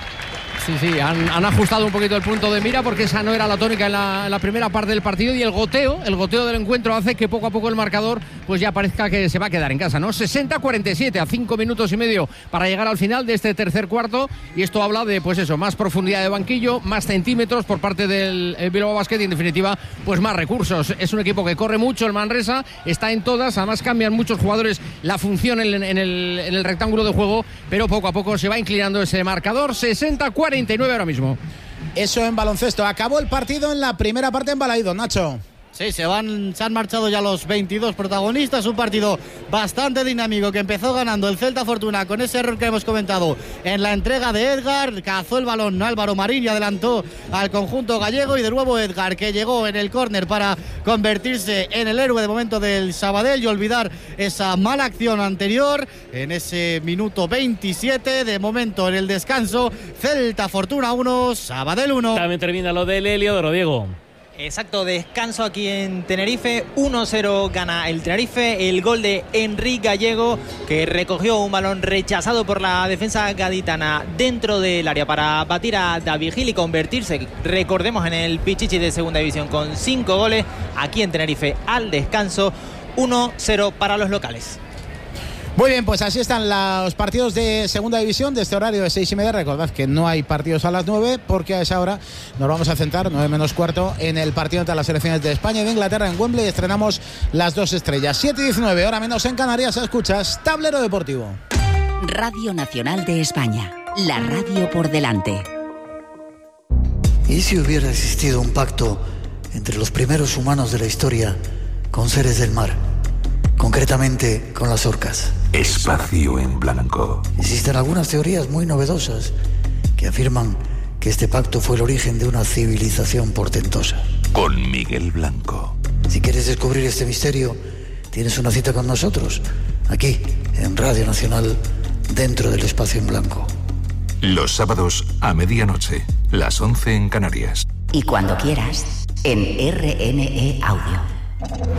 Speaker 5: Sí, han ajustado un poquito el punto de mira porque esa no era la tónica en la primera parte del partido y el goteo del encuentro hace que poco a poco el marcador pues ya parezca que se va a quedar en casa, ¿no? 60-47 a 5 minutos y medio para llegar al final de este tercer cuarto y esto habla de pues eso, más profundidad de banquillo, más centímetros por parte del Bilbao Basket y en definitiva pues más recursos. Es un equipo que corre mucho, el Manresa está en todas, además cambian muchos jugadores la función en el rectángulo de juego, pero poco a poco se va inclinando ese marcador. 60-49 ahora mismo.
Speaker 1: Eso en baloncesto. Acabó el partido en la primera parte en Balaídos, Nacho.
Speaker 4: Sí, se han marchado ya los 22 protagonistas. Un partido bastante dinámico que empezó ganando el Celta Fortuna con ese error que hemos comentado en la entrega de Edgar. Cazó el balón Álvaro Marín y adelantó al conjunto gallego. Y de nuevo Edgar, que llegó en el córner para convertirse en el héroe de momento del Sabadell y olvidar esa mala acción anterior. En ese minuto 27, de momento en el descanso, Celta Fortuna 1, Sabadell 1.
Speaker 3: También termina lo del Heliodoro, Diego.
Speaker 9: Exacto, descanso aquí en Tenerife. 1-0 gana el Tenerife. El gol de Enrique Gallego, que recogió un balón rechazado por la defensa gaditana dentro del área para batir a David Gil y convertirse, recordemos, en el Pichichi de segunda división con 5 goles. Aquí en Tenerife al descanso. 1-0 para los locales.
Speaker 1: Muy bien, pues así están los partidos de segunda división de este horario de 6:30. Recordad que no hay partidos a las 9 porque a esa hora nos vamos a centrar, 9 menos cuarto, en el partido entre las selecciones de España y de Inglaterra en Wembley. Estrenamos las dos estrellas. 7:19, hora menos en Canarias. Escuchas Tablero Deportivo.
Speaker 10: Radio Nacional de España, la radio por delante.
Speaker 11: ¿Y si hubiera existido un pacto entre los primeros humanos de la historia con seres del mar, concretamente con las orcas.
Speaker 12: Espacio en Blanco.
Speaker 11: Existen algunas teorías muy novedosas que afirman que este pacto fue el origen de una civilización portentosa.
Speaker 12: Con Miguel Blanco.
Speaker 11: Si quieres descubrir este misterio, tienes una cita con nosotros, aquí, en Radio Nacional, dentro del Espacio en Blanco.
Speaker 12: Los sábados a medianoche, las 11 en Canarias.
Speaker 10: Y cuando quieras, en RNE Audio.